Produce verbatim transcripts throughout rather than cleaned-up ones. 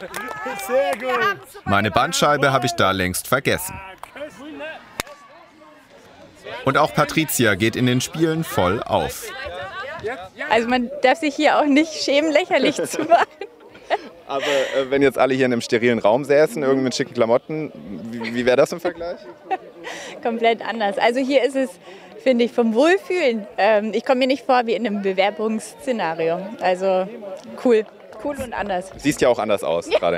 Sehr gut. Meine Bandscheibe habe ich da längst vergessen. Und auch Patricia geht in den Spielen voll auf. Also man darf sich hier auch nicht schämen, lächerlich zu machen. Aber äh, wenn jetzt alle hier in einem sterilen Raum säßen, irgendwie mit schicken Klamotten, wie, wie wäre das im Vergleich? Komplett anders. Also hier ist es, finde ich, vom Wohlfühlen. Ähm, ich komme mir nicht vor wie in einem Bewerbungsszenario. Also cool, cool und anders. Siehst ja auch anders aus gerade.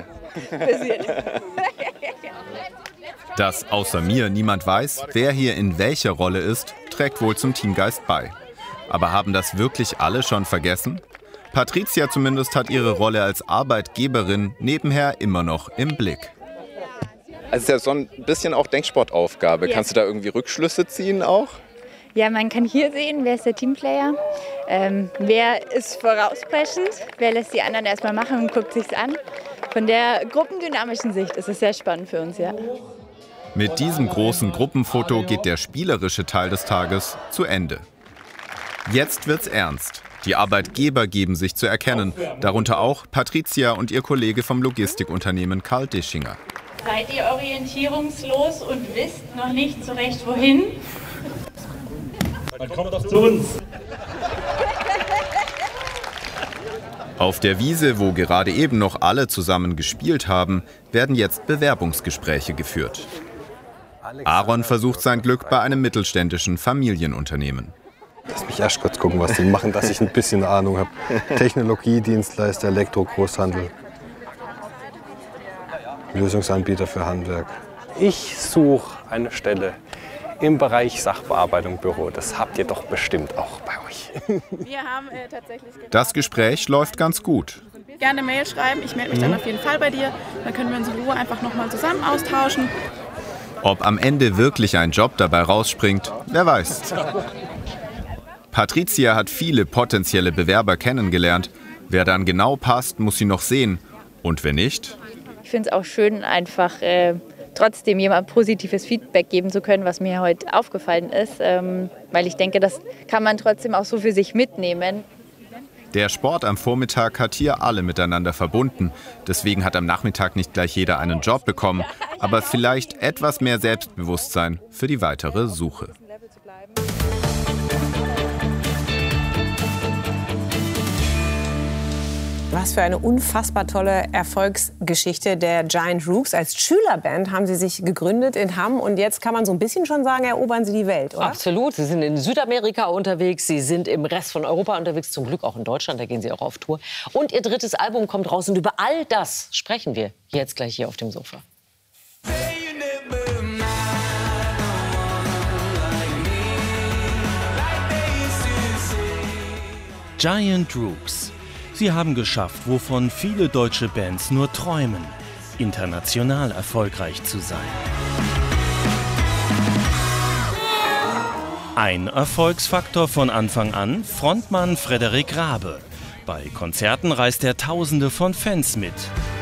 Dass außer mir niemand weiß, wer hier in welcher Rolle ist, trägt wohl zum Teamgeist bei. Aber haben das wirklich alle schon vergessen? Patricia zumindest hat ihre Rolle als Arbeitgeberin nebenher immer noch im Blick. Also es ist ja so ein bisschen auch Denksportaufgabe. Ja. Kannst du da irgendwie Rückschlüsse ziehen auch? Ja, man kann hier sehen, wer ist der Teamplayer, ähm, wer ist vorauspreschend, wer lässt die anderen erstmal machen und guckt sich's an. Von der gruppendynamischen Sicht ist es sehr spannend für uns, ja. Mit diesem großen Gruppenfoto geht der spielerische Teil des Tages zu Ende. Jetzt wird's ernst. Die Arbeitgeber geben sich zu erkennen, darunter auch Patricia und ihr Kollege vom Logistikunternehmen Karl Dischinger. Seid ihr orientierungslos und wisst noch nicht so recht wohin? Dann kommt doch zu uns. Auf der Wiese, wo gerade eben noch alle zusammen gespielt haben, werden jetzt Bewerbungsgespräche geführt. Aaron versucht sein Glück bei einem mittelständischen Familienunternehmen. Lass mich erst kurz gucken, was die machen, dass ich ein bisschen Ahnung habe. Technologie, Dienstleister, Elektro, Großhandel. Lösungsanbieter für Handwerk. Ich suche eine Stelle im Bereich Sachbearbeitung, Büro. Das habt ihr doch bestimmt auch bei euch. Wir haben äh, tatsächlich Das Gespräch läuft ganz gut. gerne Mail schreiben. Ich melde mich dann auf jeden Fall bei dir. Dann können wir uns in Ruhe einfach nochmal zusammen austauschen. Ob am Ende wirklich ein Job dabei rausspringt, wer weiß. Patricia hat viele potenzielle Bewerber kennengelernt. Wer dann genau passt, muss sie noch sehen. Und wenn nicht? Ich finde es auch schön, einfach äh, trotzdem jemand positives Feedback geben zu können, was mir heute aufgefallen ist. Ähm, weil ich denke, das kann man trotzdem auch so für sich mitnehmen. Der Sport am Vormittag hat hier alle miteinander verbunden. Deswegen hat am Nachmittag nicht gleich jeder einen Job bekommen. Aber vielleicht etwas mehr Selbstbewusstsein für die weitere Suche. Was für eine unfassbar tolle Erfolgsgeschichte der Giant Rooks. Als Schülerband haben sie sich gegründet in Hamm und jetzt kann man so ein bisschen schon sagen, erobern sie die Welt, oder? Absolut. Sie sind in Südamerika unterwegs, sie sind im Rest von Europa unterwegs, zum Glück auch in Deutschland, da gehen sie auch auf Tour. Und ihr drittes Album kommt raus und über all das sprechen wir jetzt gleich hier auf dem Sofa. Giant Rooks. Sie haben geschafft, wovon viele deutsche Bands nur träumen, international erfolgreich zu sein. Ein Erfolgsfaktor von Anfang an, Frontmann Frederik Rabe. Bei Konzerten reißt er Tausende von Fans mit.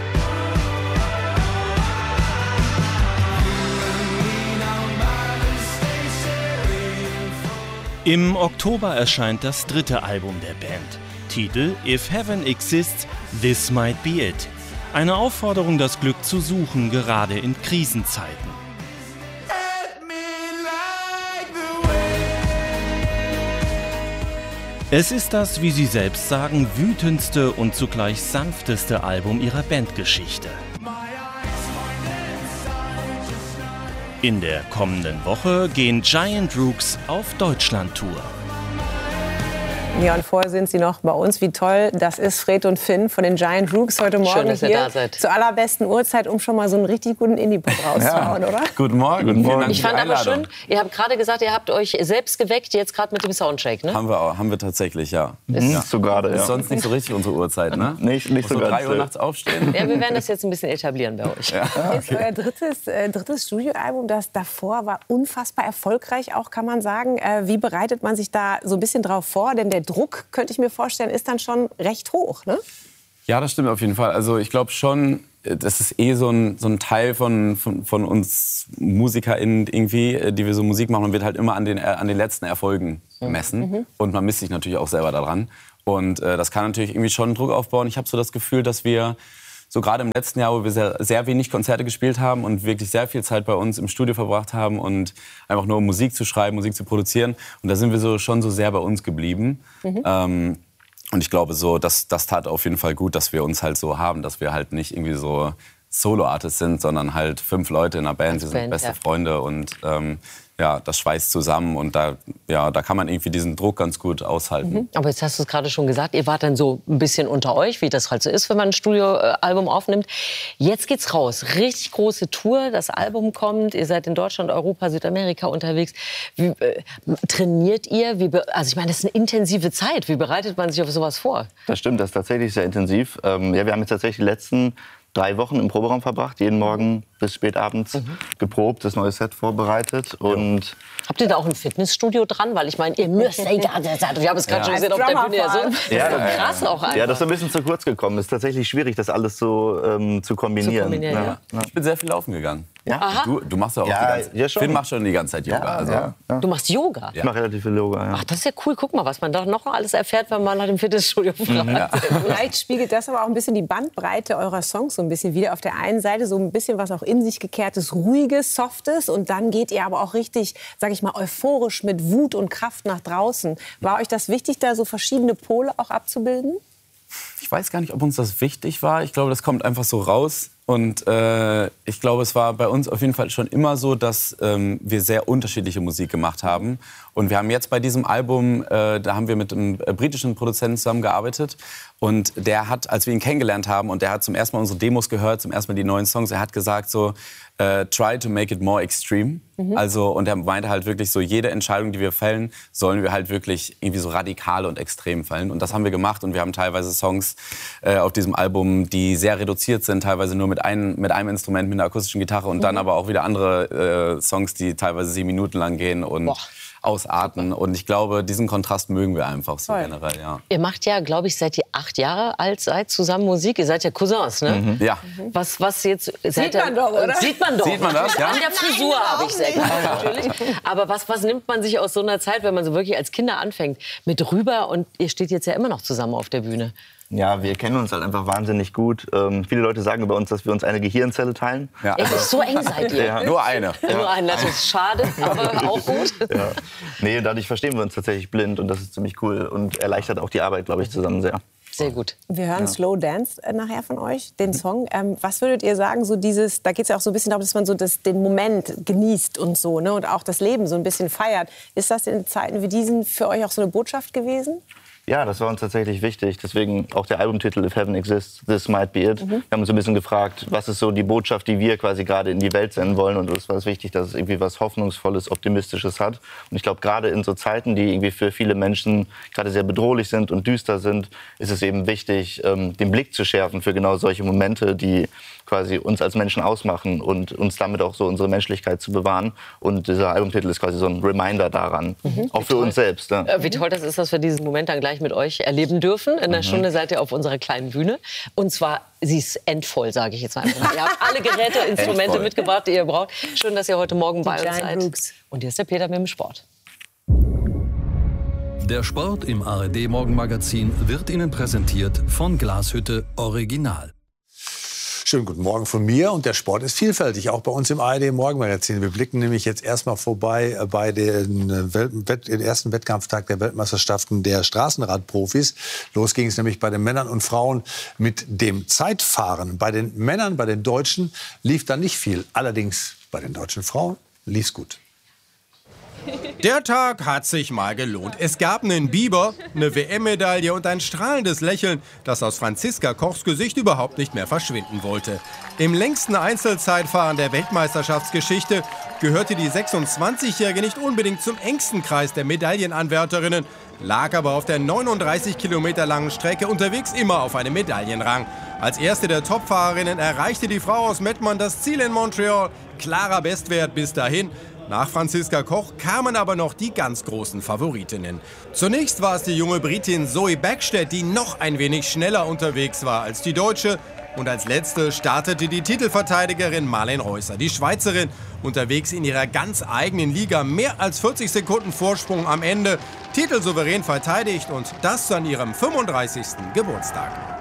Im Oktober erscheint das dritte Album der Band. Titel If Heaven Exists, This Might Be It. Eine Aufforderung, das Glück zu suchen, gerade in Krisenzeiten. Es ist das, wie sie selbst sagen, wütendste und zugleich sanfteste Album ihrer Bandgeschichte. In der kommenden Woche gehen Giant Rooks auf Deutschland-Tour. Ja, und vorher sind sie noch bei uns. Wie toll das ist, Fred und Finn von den Giant Rooks heute Morgen Schön, dass ihr hier da seid. zur allerbesten Uhrzeit, um schon mal so einen richtig guten Indie-Pop rauszuhauen, Ja. oder? Guten Morgen. Guten Morgen. Ich fand aber schön, ihr habt gerade gesagt, ihr habt euch selbst geweckt, jetzt gerade mit dem Soundcheck, ne? Haben wir auch, haben wir tatsächlich, ja. Nicht so gerade, Ist ja. sonst nicht so richtig unsere Uhrzeit, ne? Nicht, nicht so so ganz. drei Uhr nachts aufstehen. Ja, wir werden das jetzt ein bisschen etablieren bei euch. Ja. Ist euer drittes, äh, drittes Studioalbum, das davor war unfassbar erfolgreich, auch kann man sagen. Äh, wie bereitet man sich da so ein bisschen drauf vor? Denn der Druck, könnte ich mir vorstellen, ist dann schon recht hoch, ne? Ja, das stimmt auf jeden Fall. Also ich glaube schon, das ist eh so ein, so ein Teil von, von, von uns MusikerInnen irgendwie, die wir so Musik machen. Man wird halt immer an den, an den letzten Erfolgen messen. Mhm. Und man misst sich natürlich auch selber daran. Und äh, das kann natürlich irgendwie schon Druck aufbauen. Ich habe so das Gefühl, dass wir so gerade im letzten Jahr, wo wir sehr, sehr wenig Konzerte gespielt haben und wirklich sehr viel Zeit bei uns im Studio verbracht haben und einfach nur Musik zu schreiben, Musik zu produzieren. Und da sind wir so schon so sehr bei uns geblieben. Mhm. Ähm, und ich glaube, so, das, das tat auf jeden Fall gut, dass wir uns halt so haben, dass wir halt nicht irgendwie so Solo-Artists sind, sondern halt fünf Leute in einer Band, sie sind Band, beste ja. Freunde und ähm, ja, das schweißt zusammen und da, ja, da kann man irgendwie diesen Druck ganz gut aushalten. Mhm. Aber jetzt hast du es gerade schon gesagt, ihr wart dann so ein bisschen unter euch, wie das halt so ist, wenn man ein Studioalbum aufnimmt. Jetzt geht's raus, richtig große Tour, das Album kommt, ihr seid in Deutschland, Europa, Südamerika unterwegs. Wie, äh, trainiert ihr? Wie, also ich meine, das ist eine intensive Zeit. Wie bereitet man sich auf sowas vor? Das stimmt, das ist tatsächlich sehr intensiv. Ähm, ja, wir haben jetzt tatsächlich die letzten drei Wochen im Proberaum verbracht, jeden Morgen bis spät abends mhm. geprobt, das neue Set vorbereitet. Und habt ihr da auch ein Fitnessstudio dran? Weil ich meine, ihr müsst, ey, wir haben es gerade ja. schon gesehen auf der Bühne, ja, so, ja, so krass ja. auch einfach. Ja, das ist ein bisschen zu kurz gekommen. Es ist tatsächlich schwierig, das alles so ähm, zu kombinieren. Zu kombinieren ja. Ja. Ich bin sehr viel laufen gegangen. Ja? Du, du machst ja auch ja, die ganze ja, schon. Finn macht schon die ganze Zeit Yoga. Ja, also. ja, ja. Du machst Yoga? Ich mache relativ viel Yoga, ja. Ach, das ist ja cool. Guck mal, was man da noch alles erfährt, wenn man nach dem Fitnessstudio fragt. Ja. Vielleicht spiegelt das aber auch ein bisschen die Bandbreite eurer Songs so ein bisschen wieder. Auf der einen Seite so ein bisschen was auch in sich gekehrtes, ruhiges, softes. Und dann geht ihr aber auch richtig, sag ich mal, euphorisch mit Wut und Kraft nach draußen. War euch das wichtig, da so verschiedene Pole auch abzubilden? Ich weiß gar nicht, ob uns das wichtig war. Ich glaube, das kommt einfach so raus. Und äh, ich glaube, es war bei uns auf jeden Fall schon immer so, dass ähm, wir sehr unterschiedliche Musik gemacht haben. Und wir haben jetzt bei diesem Album, äh, da haben wir mit einem britischen Produzenten zusammengearbeitet. Und der hat, als wir ihn kennengelernt haben, und der hat zum ersten Mal unsere Demos gehört, zum ersten Mal die neuen Songs, er hat gesagt so, äh, try to make it more extreme. Mhm. Also, und er meinte halt wirklich so, jede Entscheidung, die wir fällen, sollen wir halt wirklich irgendwie so radikal und extrem fällen. Und das haben wir gemacht. Und wir haben teilweise Songs äh, auf diesem Album, die sehr reduziert sind, teilweise nur mit, ein, mit einem Instrument, mit einer akustischen Gitarre. Und mhm. dann aber auch wieder andere äh, Songs, die teilweise sieben Minuten lang gehen und Boah. ausarten. Und ich glaube, diesen Kontrast mögen wir einfach so Voll. generell, ja. Ihr macht ja, glaube ich, seit ihr acht Jahre alt seid, zusammen Musik. Ihr seid ja Cousins, ne? Mhm. Ja. Was, was jetzt... Sieht man doch, oder? Sieht man doch. Sieht man das, ja? An der Frisur habe ich sehr gerne, natürlich. Aber was, was nimmt man sich aus so einer Zeit, wenn man so wirklich als Kinder anfängt, mit rüber? Und ihr steht jetzt ja immer noch zusammen auf der Bühne. Ja, wir kennen uns halt einfach wahnsinnig gut. Ähm, viele Leute sagen über uns, dass wir uns eine Gehirnzelle teilen. Ja. Also, so eng seid ihr. Ja. Nur eine. Ja. Nur eine, das ist schade, aber auch gut. Ja. Nee, dadurch verstehen wir uns tatsächlich blind und das ist ziemlich cool und erleichtert auch die Arbeit, glaube ich, zusammen sehr. Sehr gut. Wir hören Ja. Slow Dance äh, nachher von euch, den Song. Ähm, was würdet ihr sagen, so dieses, da geht es ja auch so ein bisschen darum, dass man so das, den Moment genießt und so, ne? Und auch das Leben so ein bisschen feiert. Ist das in Zeiten wie diesen für euch auch so eine Botschaft gewesen? Ja, das war uns tatsächlich wichtig. Deswegen auch der Albumtitel If Heaven Exists, This Might Be It. Mhm. Wir haben uns ein bisschen gefragt, was ist so die Botschaft, die wir quasi gerade in die Welt senden wollen. Und uns war es wichtig, dass es irgendwie was Hoffnungsvolles, Optimistisches hat. Und ich glaube, gerade in so Zeiten, die irgendwie für viele Menschen gerade sehr bedrohlich sind und düster sind, ist es eben wichtig, ähm, den Blick zu schärfen für genau solche Momente, die quasi uns als Menschen ausmachen und uns damit auch so unsere Menschlichkeit zu bewahren. Und dieser Albumtitel ist quasi so ein Reminder daran, mhm. auch für uns selbst. Ja. Wie toll das ist, dass wir diesen Moment dann gleich mit euch erleben dürfen. In einer mhm. Stunde seid ihr auf unserer kleinen Bühne. Und zwar, sie ist endvoll, sage ich jetzt mal. Ihr habt alle Geräte, Instrumente mitgebracht, die ihr braucht. Schön, dass ihr heute Morgen bei uns seid. Brooks. Und hier ist der Peter mit dem Sport. Der Sport im A R D-Morgenmagazin wird Ihnen präsentiert von Glashütte Original. Schönen guten Morgen von mir. Und der Sport ist vielfältig, auch bei uns im A R D-Morgenmagazin. Wir blicken nämlich jetzt erstmal vorbei bei den, Welt den ersten Wettkampftag der Weltmeisterschaften der Straßenradprofis. Los ging es nämlich bei den Männern und Frauen mit dem Zeitfahren. Bei den Männern, bei den Deutschen, lief da nicht viel. Allerdings bei den deutschen Frauen lief es gut. Der Tag hat sich mal gelohnt. Es gab einen Biber, eine W M-Medaille und ein strahlendes Lächeln, das aus Franziska Kochs Gesicht überhaupt nicht mehr verschwinden wollte. Im längsten Einzelzeitfahren der Weltmeisterschaftsgeschichte gehörte die sechsundzwanzigjährige nicht unbedingt zum engsten Kreis der Medaillenanwärterinnen, lag aber auf der neununddreißig Kilometer langen Strecke unterwegs immer auf einem Medaillenrang. Als erste der Topfahrerinnen erreichte die Frau aus Mettmann das Ziel in Montreal. Klarer Bestwert bis dahin. Nach Franziska Koch kamen aber noch die ganz großen Favoritinnen. Zunächst war es die junge Britin Zoe Backstedt, die noch ein wenig schneller unterwegs war als die Deutsche. Und als letzte startete die Titelverteidigerin Marlen Reusser, die Schweizerin, unterwegs in ihrer ganz eigenen Liga. Mehr als vierzig Sekunden Vorsprung am Ende. Titelsouverän verteidigt und das an ihrem fünfunddreißigsten Geburtstag.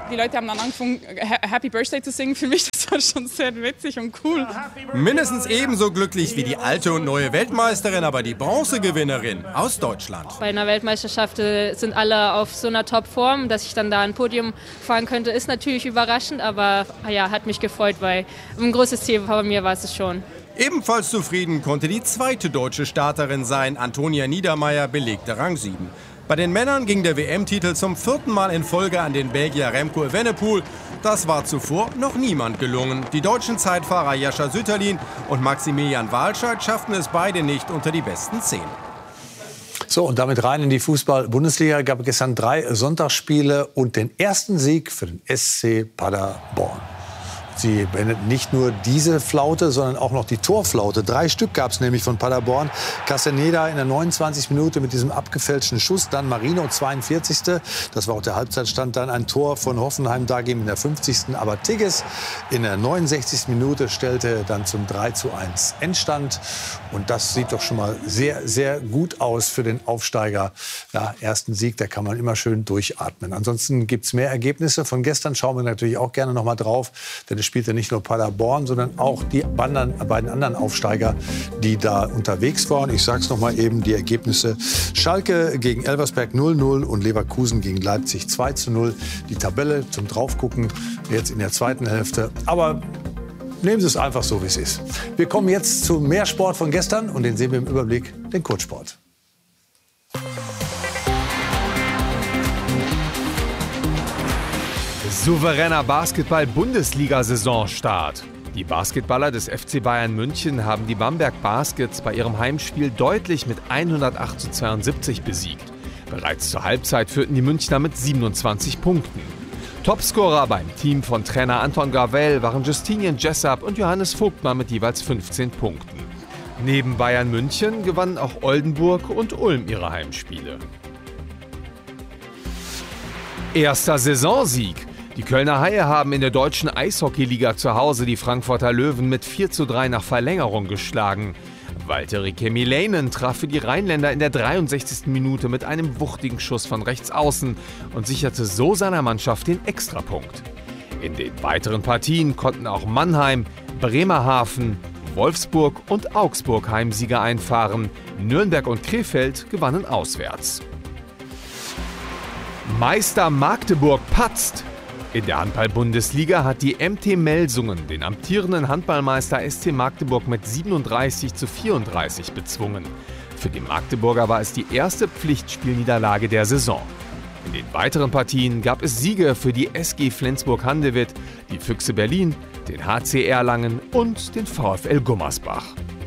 Die Leute haben dann angefangen, Happy Birthday zu singen. Für mich, das war schon sehr witzig und cool. Mindestens ebenso glücklich wie die alte und neue Weltmeisterin, aber die Bronzegewinnerin aus Deutschland. Bei einer Weltmeisterschaft sind alle auf so einer Top-Form. Dass ich dann da ein Podium fahren könnte, ist natürlich überraschend, aber ja, hat mich gefreut, weil ein großes Ziel von mir war es schon. Ebenfalls zufrieden konnte die zweite deutsche Starterin sein. Antonia Niedermeier belegte Rang sieben. Bei den Männern ging der W M-Titel zum vierten Mal in Folge an den Belgier Remco Evenepoel. Das war zuvor noch niemand gelungen. Die deutschen Zeitfahrer Jascha Sütterlin und Maximilian Walscheid schafften es beide nicht unter die besten zehn. So, und damit rein in die Fußball-Bundesliga. Gab es gestern drei Sonntagsspiele und den ersten Sieg für den S C Paderborn. Sie beendet nicht nur diese Flaute, sondern auch noch die Torflaute. Drei Stück gab es nämlich von Paderborn. Castaneda in der neunundzwanzigsten Minute mit diesem abgefälschten Schuss. Dann Marino, zweiundvierzigste Das war auch der Halbzeitstand. Dann ein Tor von Hoffenheim dagegen in der fünfzigsten Aber Tigges in der neunundsechzigsten Minute stellte dann zum drei zu eins Endstand. Und das sieht doch schon mal sehr, sehr gut aus für den Aufsteiger. Ja, ersten Sieg, da kann man immer schön durchatmen. Ansonsten gibt es mehr Ergebnisse. Von gestern schauen wir natürlich auch gerne noch mal drauf. Denn es spielte nicht nur Paderborn, sondern auch die anderen, beiden anderen Aufsteiger, die da unterwegs waren. Ich sage es noch mal eben, die Ergebnisse. Schalke gegen Elversberg null null und Leverkusen gegen Leipzig zwei zu null. Die Tabelle zum Draufgucken jetzt in der zweiten Hälfte. Aber nehmen Sie es einfach so, wie es ist. Wir kommen jetzt zu mehr Sport von gestern und den sehen wir im Überblick, den Kurzsport. Souveräner Basketball-Bundesliga-Saisonstart. Die Basketballer des F C Bayern München haben die Bamberg Baskets bei ihrem Heimspiel deutlich mit hundertacht zu zweiundsiebzig besiegt. Bereits zur Halbzeit führten die Münchner mit siebenundzwanzig Punkten. Topscorer beim Team von Trainer Anton Gravel waren Justinian Jessup und Johannes Vogtmann mit jeweils fünfzehn Punkten. Neben Bayern München gewannen auch Oldenburg und Ulm ihre Heimspiele. Erster Saisonsieg. Die Kölner Haie haben in der deutschen Eishockeyliga zu Hause die Frankfurter Löwen mit vier zu drei nach Verlängerung geschlagen. Valtteri Kemiläinen traf für die Rheinländer in der dreiundsechzigsten Minute mit einem wuchtigen Schuss von rechts außen und sicherte so seiner Mannschaft den Extrapunkt. In den weiteren Partien konnten auch Mannheim, Bremerhaven, Wolfsburg und Augsburg Heimsieger einfahren. Nürnberg und Krefeld gewannen auswärts. Meister Magdeburg patzt. In der Handball-Bundesliga hat die M T Melsungen den amtierenden Handballmeister S C Magdeburg mit siebenunddreißig zu vierunddreißig bezwungen. Für die Magdeburger war es die erste Pflichtspielniederlage der Saison. In den weiteren Partien gab es Siege für die S G Flensburg-Handewitt, die Füchse Berlin, den H C Erlangen und den VfL Gummersbach.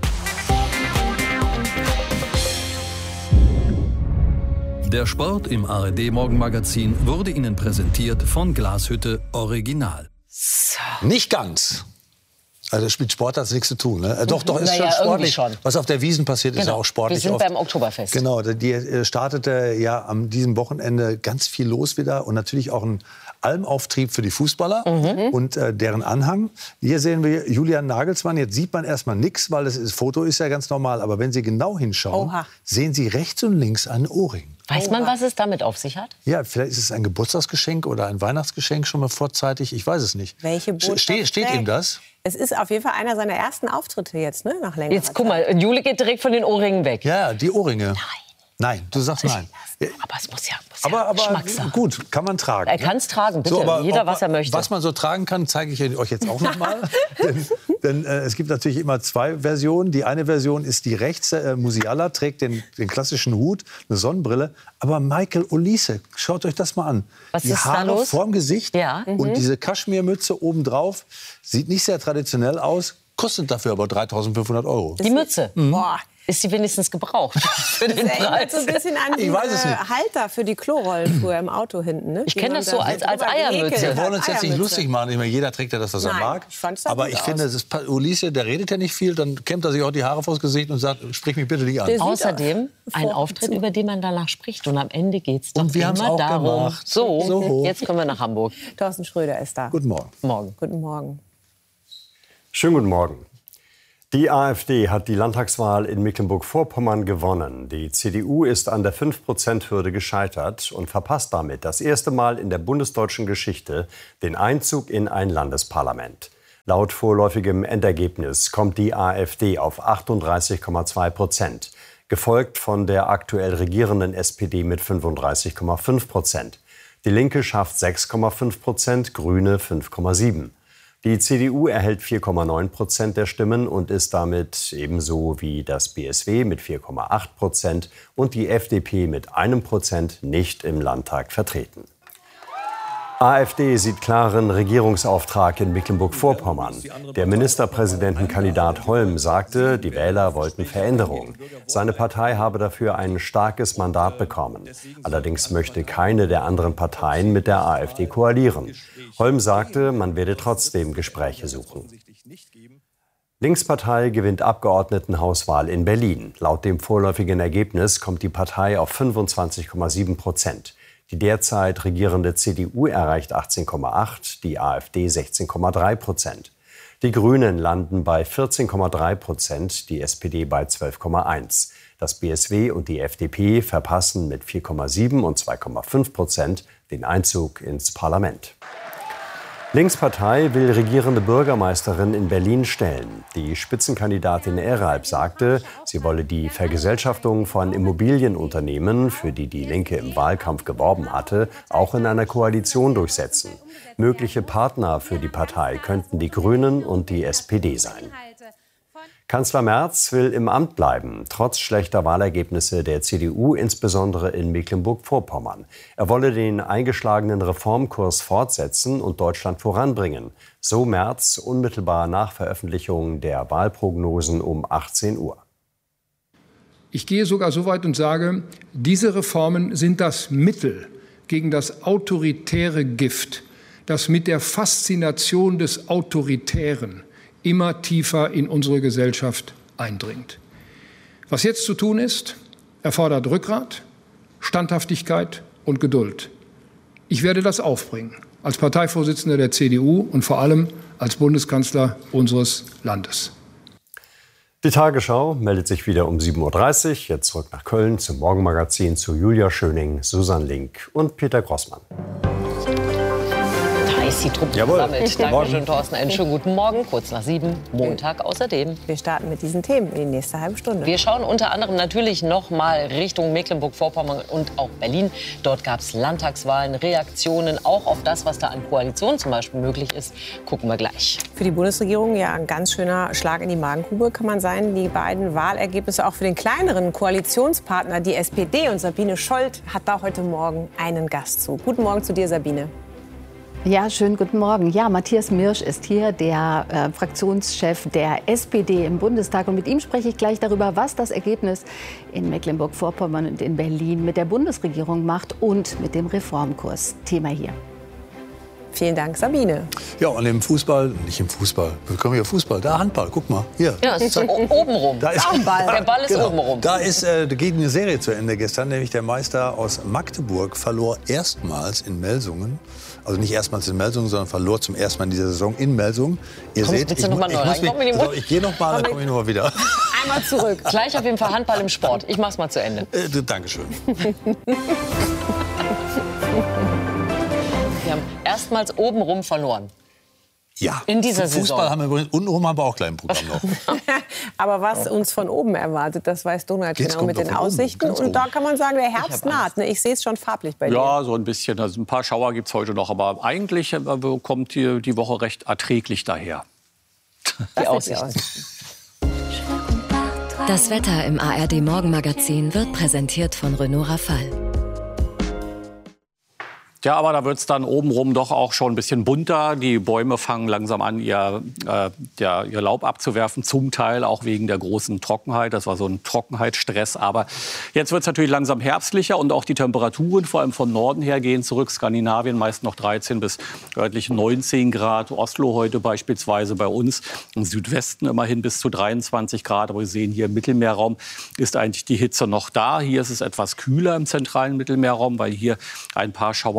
Der Sport im A R D-Morgenmagazin wurde Ihnen präsentiert von Glashütte Original. Nicht ganz. Also mit Sport hat es nichts zu tun. Ne? Doch, doch, ist naja, schon sportlich. Schon. Was auf der Wiesn passiert, genau. ist ja auch sportlich. Wir sind oft. beim Oktoberfest. Genau, die startete ja am diesem Wochenende ganz viel los wieder und natürlich auch ein Almauftrieb für die Fußballer mhm. und äh, deren Anhang. Hier sehen wir Julian Nagelsmann. Jetzt sieht man erstmal nichts, weil das, ist, das Foto ist ja ganz normal. Aber wenn Sie genau hinschauen, Oha. sehen Sie rechts und links einen Ohrring. Weiß man, was es damit auf sich hat? Ja, vielleicht ist es ein Geburtstagsgeschenk oder ein Weihnachtsgeschenk schon mal vorzeitig. Ich weiß es nicht. Welche Botschaft Ste steht ihm das? Es ist auf jeden Fall einer seiner ersten Auftritte jetzt, ne? Nach längerer Jetzt guck mal, Jule geht direkt von den Ohrringen weg. Ja, die Ohrringe. Nein. Nein, du sagst nein. Aber es muss ja, muss aber, ja aber Geschmack sein. Gut, kann man tragen. Er kann es tragen, bitte. So, aber, Jeder, was er möchte. Was man so tragen kann, zeige ich euch jetzt auch noch mal. denn denn äh, es gibt natürlich immer zwei Versionen. Die eine Version ist die rechts. Äh, Musiala trägt den, den klassischen Hut, eine Sonnenbrille. Aber Michael Olise, schaut euch das mal an. Was die ist Haare da los? vorm Gesicht ja. und mhm. diese Kaschmirmütze obendrauf. Sieht nicht sehr traditionell aus, kostet dafür aber dreitausendfünfhundert Euro. Die Mütze? Mhm. Boah. Ist sie wenigstens gebraucht? Für das den erinnert so ein bisschen an die ich weiß es nicht. Halter für die Klorollen früher im Auto hinten. Ne? Ich kenne das so als, als Eiermütze. Wir wollen uns jetzt nicht lustig machen. Ich meine, jeder trägt ja das, was Nein, er mag. Ich fand's aber ich finde, das ist, Ulisse, der redet ja nicht viel. Dann kämmt er sich auch die Haare vors Gesicht und sagt, sprich mich bitte nicht an. Außerdem ein Auftritt, über den man danach spricht. Und am Ende geht es doch und wir immer auch darum. Gemacht. So, so jetzt kommen wir nach Hamburg. Thorsten Schröder ist da. Guten Morgen. Morgen. Guten Morgen. Schönen guten Morgen. Die AfD hat die Landtagswahl in Mecklenburg-Vorpommern gewonnen. Die C D U ist an der fünf Prozent Hürde gescheitert und verpasst damit das erste Mal in der bundesdeutschen Geschichte den Einzug in ein Landesparlament. Laut vorläufigem Endergebnis kommt die AfD auf achtunddreißig Komma zwei Prozent, gefolgt von der aktuell regierenden S P D mit fünfunddreißig Komma fünf Prozent. Die Linke schafft sechs Komma fünf Prozent, Grüne fünf Komma sieben. Die C D U erhält vier Komma neun Prozent der Stimmen und ist damit ebenso wie das B S W mit vier Komma acht Prozent und die F D P mit einem Prozent nicht im Landtag vertreten. AfD sieht klaren Regierungsauftrag in Mecklenburg-Vorpommern. Der Ministerpräsidentenkandidat Holm sagte, die Wähler wollten Veränderung. Seine Partei habe dafür ein starkes Mandat bekommen. Allerdings möchte keine der anderen Parteien mit der AfD koalieren. Holm sagte, man werde trotzdem Gespräche suchen. Linkspartei gewinnt Abgeordnetenhauswahl in Berlin. Laut dem vorläufigen Ergebnis kommt die Partei auf fünfundzwanzig Komma sieben Prozent. Die derzeit regierende C D U erreicht achtzehn Komma acht, die AfD sechzehn Komma drei Prozent. Die Grünen landen bei vierzehn Komma drei Prozent, die S P D bei zwölf Komma eins. Das B S W und die F D P verpassen mit vier Komma sieben und zwei Komma fünf Prozent den Einzug ins Parlament. Linkspartei will regierende Bürgermeisterin in Berlin stellen. Die Spitzenkandidatin Eralb sagte, sie wolle die Vergesellschaftung von Immobilienunternehmen, für die die Linke im Wahlkampf geworben hatte, auch in einer Koalition durchsetzen. Mögliche Partner für die Partei könnten die Grünen und die S P D sein. Kanzler Merz will im Amt bleiben, trotz schlechter Wahlergebnisse der C D U, insbesondere in Mecklenburg-Vorpommern. Er wolle den eingeschlagenen Reformkurs fortsetzen und Deutschland voranbringen. So Merz unmittelbar nach Veröffentlichung der Wahlprognosen um achtzehn Uhr. Ich gehe sogar so weit und sage, diese Reformen sind das Mittel gegen das autoritäre Gift, das mit der Faszination des Autoritären immer tiefer in unsere Gesellschaft eindringt. Was jetzt zu tun ist, erfordert Rückgrat, Standhaftigkeit und Geduld. Ich werde das aufbringen, als Parteivorsitzender der C D U und vor allem als Bundeskanzler unseres Landes. Die Tagesschau meldet sich wieder um sieben Uhr dreißig. Jetzt zurück nach Köln zum Morgenmagazin zu Julia Schöning, Susanne Link und Peter Grossmann. Ist die Truppe gesammelt. Dankeschön, Thorsten. Einen schönen guten Morgen. Kurz nach sieben, Montag außerdem. Wir starten mit diesen Themen in die nächste halbe Stunde. Wir schauen unter anderem natürlich noch mal Richtung Mecklenburg-Vorpommern und auch Berlin. Dort gab es Landtagswahlen, Reaktionen auch auf das, was da an Koalition zum Beispiel möglich ist. Gucken wir gleich. Für die Bundesregierung ja ein ganz schöner Schlag in die Magengrube, kann man sein. Die beiden Wahlergebnisse auch für den kleineren Koalitionspartner, die S P D. Und Sabine Scholz hat da heute Morgen einen Gast zu. Guten Morgen zu dir, Sabine. Ja, schönen guten Morgen. Ja, Matthias Mirsch ist hier, der äh, Fraktionschef der S P D im Bundestag. Und mit ihm spreche ich gleich darüber, was das Ergebnis in Mecklenburg-Vorpommern und in Berlin mit der Bundesregierung macht und mit dem Reformkurs. Thema hier. Vielen Dank, Sabine. Ja, und im Fußball, nicht im Fußball, wir kommen hier Fußball, da Handball, guck mal, hier. Ja, es ist oben rum. Da ist, Ball. Der Ball ist genau, oben rum. Da ist, äh, da geht eine Serie zu Ende gestern, nämlich der Meister aus Magdeburg verlor erstmals in Melsungen. Also nicht erstmals in Melsungen, sondern verlor zum ersten Mal in dieser Saison in Melsungen. Ihr Komm, seht, ich, ich, noch ich, muss mich, also, ich gehe noch mal, dann komme ich noch mal wieder. Einmal zurück. Gleich auf jeden Fall Handball im Sport. Ich mach's mal zu Ende. Äh, Dankeschön. Wir haben erstmals obenrum verloren. Ja, in dieser Fußball Saison. haben wir untenrum haben wir auch gleich ein Programm noch. Aber was uns von oben erwartet, das weiß Donald Jetzt genau mit den Aussichten. Und da kann man sagen, der Herbst naht. Ne? Ich sehe es schon farblich bei dir. Ja, so ein bisschen. Also ein paar Schauer gibt es heute noch. Aber eigentlich äh, kommt die, die Woche recht erträglich daher. Die Aussichten. Das Wetter im A R D-Morgenmagazin wird präsentiert von Renault Rafale. Ja, aber da wird es dann obenrum doch auch schon ein bisschen bunter. Die Bäume fangen langsam an, ihr, äh, ja, ihr Laub abzuwerfen, zum Teil auch wegen der großen Trockenheit. Das war so ein Trockenheitsstress. Aber jetzt wird es natürlich langsam herbstlicher und auch die Temperaturen, vor allem von Norden her, gehen zurück. Skandinavien meist noch dreizehn bis örtlich neunzehn Grad. Oslo heute beispielsweise bei uns. Im Südwesten immerhin bis zu dreiundzwanzig Grad. Aber wir sehen hier im Mittelmeerraum ist eigentlich die Hitze noch da. Hier ist es etwas kühler im zentralen Mittelmeerraum, weil hier ein paar Schauer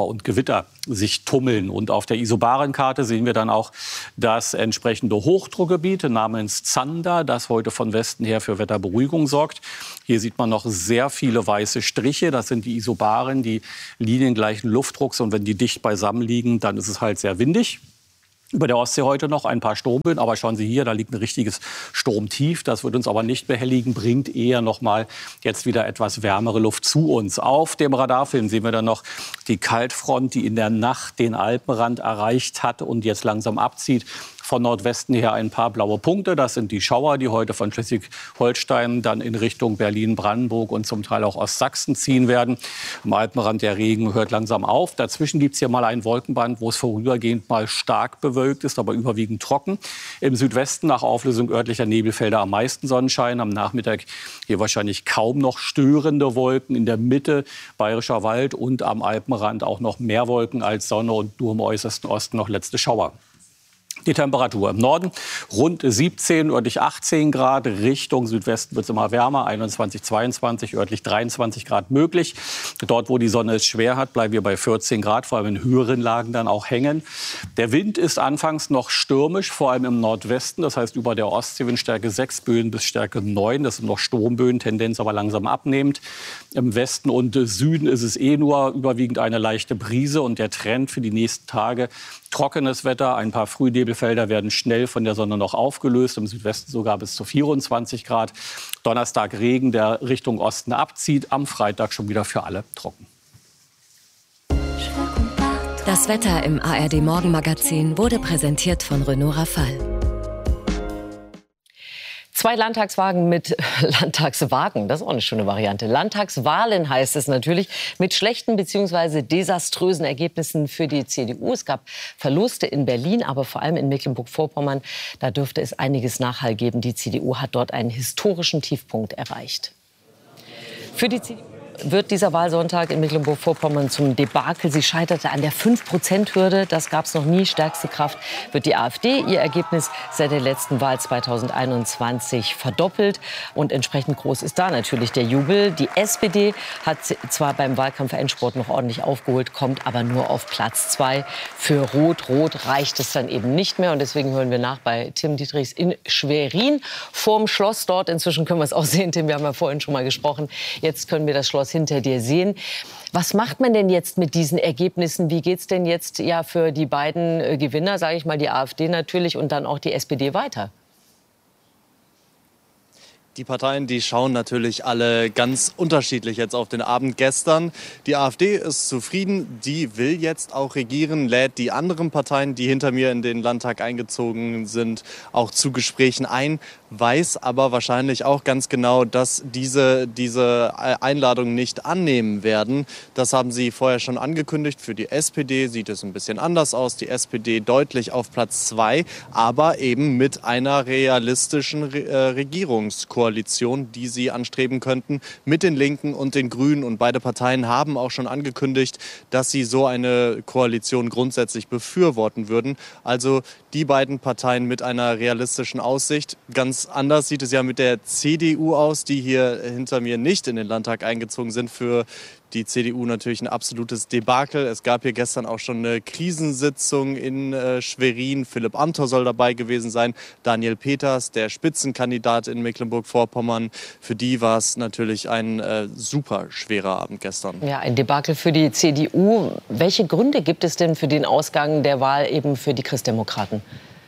und Gewitter sich tummeln. Und auf der Isobarenkarte sehen wir dann auch das entsprechende Hochdruckgebiet namens Zander, das heute von Westen her für Wetterberuhigung sorgt. Hier sieht man noch sehr viele weiße Striche. Das sind die Isobaren, die liniengleichen Luftdrucks. Und wenn die dicht beisammen liegen, dann ist es halt sehr windig. Über der Ostsee heute noch ein paar Sturmböen, aber schauen Sie hier, da liegt ein richtiges Sturmtief. Das wird uns aber nicht behelligen, bringt eher noch mal jetzt wieder etwas wärmere Luft zu uns. Auf dem Radarfilm sehen wir dann noch die Kaltfront, die in der Nacht den Alpenrand erreicht hat und jetzt langsam abzieht. Von Nordwesten her ein paar blaue Punkte. Das sind die Schauer, die heute von Schleswig-Holstein dann in Richtung Berlin, Brandenburg und zum Teil auch Ostsachsen ziehen werden. Am Alpenrand der Regen hört langsam auf. Dazwischen gibt es hier mal ein Wolkenband, wo es vorübergehend mal stark bewölkt ist, aber überwiegend trocken. Im Südwesten nach Auflösung örtlicher Nebelfelder am meisten Sonnenschein. Am Nachmittag hier wahrscheinlich kaum noch störende Wolken. In der Mitte Bayerischer Wald und am Alpenrand auch noch mehr Wolken als Sonne und nur im äußersten Osten noch letzte Schauer. Die Temperatur im Norden rund siebzehn, örtlich achtzehn Grad. Richtung Südwesten wird es immer wärmer, einundzwanzig, zweiundzwanzig, örtlich dreiundzwanzig Grad möglich. Dort, wo die Sonne es schwer hat, bleiben wir bei vierzehn Grad, vor allem in höheren Lagen dann auch hängen. Der Wind ist anfangs noch stürmisch, vor allem im Nordwesten. Das heißt, über der Ostsee Windstärke sechs, Böen bis Stärke neun. Das sind noch Sturmböen, Tendenz aber langsam abnehmend. Im Westen und Süden ist es eh nur überwiegend eine leichte Brise. Und der Trend für die nächsten Tage: trockenes Wetter, ein paar Frühnebelfelder werden schnell von der Sonne noch aufgelöst, im Südwesten sogar bis zu vierundzwanzig Grad. Donnerstag Regen, der Richtung Osten abzieht, am Freitag schon wieder für alle trocken. Das Wetter im A R D-Morgenmagazin wurde präsentiert von Renault Rafale. Zwei Landtagswagen mit Landtagswagen, das ist auch eine schöne Variante. Landtagswahlen heißt es natürlich, mit schlechten bzw. desaströsen Ergebnissen für die C D U. Es gab Verluste in Berlin, aber vor allem in Mecklenburg-Vorpommern. Da dürfte es einiges Nachhall geben. Die C D U hat dort einen historischen Tiefpunkt erreicht. Für die C D U wird dieser Wahlsonntag in Mecklenburg-Vorpommern zum Debakel. Sie scheiterte an der fünf Prozent Hürde. Das gab es noch nie. Stärkste Kraft wird die AfD. Ihr Ergebnis seit der letzten Wahl zweitausendeinundzwanzig verdoppelt. Und entsprechend groß ist da natürlich der Jubel. Die S P D hat zwar beim Wahlkampf-Endspurt noch ordentlich aufgeholt, kommt aber nur auf Platz zwei. Für Rot-Rot reicht es dann eben nicht mehr. Und deswegen hören wir nach bei Tim Dietrichs in Schwerin vorm Schloss dort. Inzwischen können wir es auch sehen, Tim, wir haben ja vorhin schon mal gesprochen. Jetzt können wir das Schloss hinter dir sehen. Was macht man denn jetzt mit diesen Ergebnissen? Wie geht es denn jetzt ja für die beiden äh, Gewinner, sage ich mal, die AfD natürlich und dann auch die S P D weiter? Die Parteien, die schauen natürlich alle ganz unterschiedlich jetzt auf den Abend gestern. Die AfD ist zufrieden, die will jetzt auch regieren, lädt die anderen Parteien, die hinter mir in den Landtag eingezogen sind, auch zu Gesprächen ein, weiß aber wahrscheinlich auch ganz genau, dass diese, diese Einladung nicht annehmen werden. Das haben sie vorher schon angekündigt. Für die S P D sieht es ein bisschen anders aus. Die S P D deutlich auf Platz zwei, aber eben mit einer realistischen Re- Regierungskoalition. Koalition, die sie anstreben könnten, mit den Linken und den Grünen. Und beide Parteien haben auch schon angekündigt, dass sie so eine Koalition grundsätzlich befürworten würden. Also die beiden Parteien mit einer realistischen Aussicht. Ganz anders sieht es ja mit der C D U aus, die hier hinter mir nicht in den Landtag eingezogen sind. Für die C D U natürlich ein absolutes Debakel. Es gab hier gestern auch schon eine Krisensitzung in äh, Schwerin. Philipp Amthor soll dabei gewesen sein. Daniel Peters, der Spitzenkandidat in Mecklenburg-Vorpommern. Für die war es natürlich ein äh, super schwerer Abend gestern. Ja, ein Debakel für die C D U. Welche Gründe gibt es denn für den Ausgang der Wahl eben für die Christdemokraten?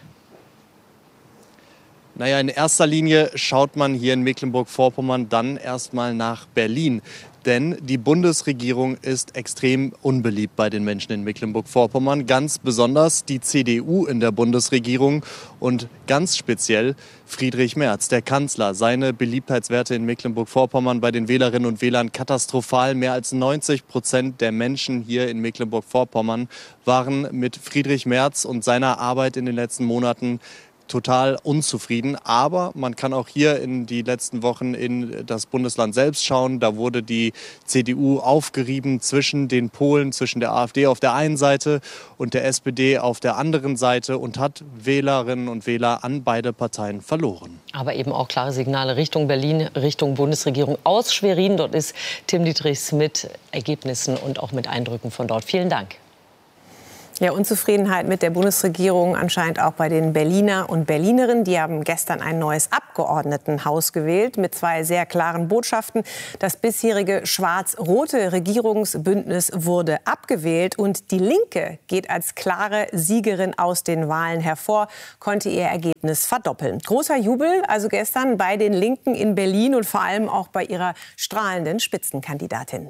Naja, in erster Linie schaut man hier in Mecklenburg-Vorpommern dann erstmal nach Berlin. Denn die Bundesregierung ist extrem unbeliebt bei den Menschen in Mecklenburg-Vorpommern. Ganz besonders die C D U in der Bundesregierung und ganz speziell Friedrich Merz, der Kanzler. Seine Beliebtheitswerte in Mecklenburg-Vorpommern bei den Wählerinnen und Wählern katastrophal. Mehr als neunzig Prozent der Menschen hier in Mecklenburg-Vorpommern waren mit Friedrich Merz und seiner Arbeit in den letzten Monaten total unzufrieden. Aber man kann auch hier in die letzten Wochen in das Bundesland selbst schauen. Da wurde die C D U aufgerieben zwischen den Polen, zwischen der AfD auf der einen Seite und der S P D auf der anderen Seite und hat Wählerinnen und Wähler an beide Parteien verloren. Aber eben auch klare Signale Richtung Berlin, Richtung Bundesregierung aus Schwerin. Dort ist Tim Dietrichs mit Ergebnissen und auch mit Eindrücken von dort. Vielen Dank. Ja, Unzufriedenheit mit der Bundesregierung anscheinend auch bei den Berliner und Berlinerinnen. Die haben gestern ein neues Abgeordnetenhaus gewählt mit zwei sehr klaren Botschaften. Das bisherige schwarz-rote Regierungsbündnis wurde abgewählt und die Linke geht als klare Siegerin aus den Wahlen hervor, konnte ihr Ergebnis verdoppeln. Großer Jubel also gestern bei den Linken in Berlin und vor allem auch bei ihrer strahlenden Spitzenkandidatin.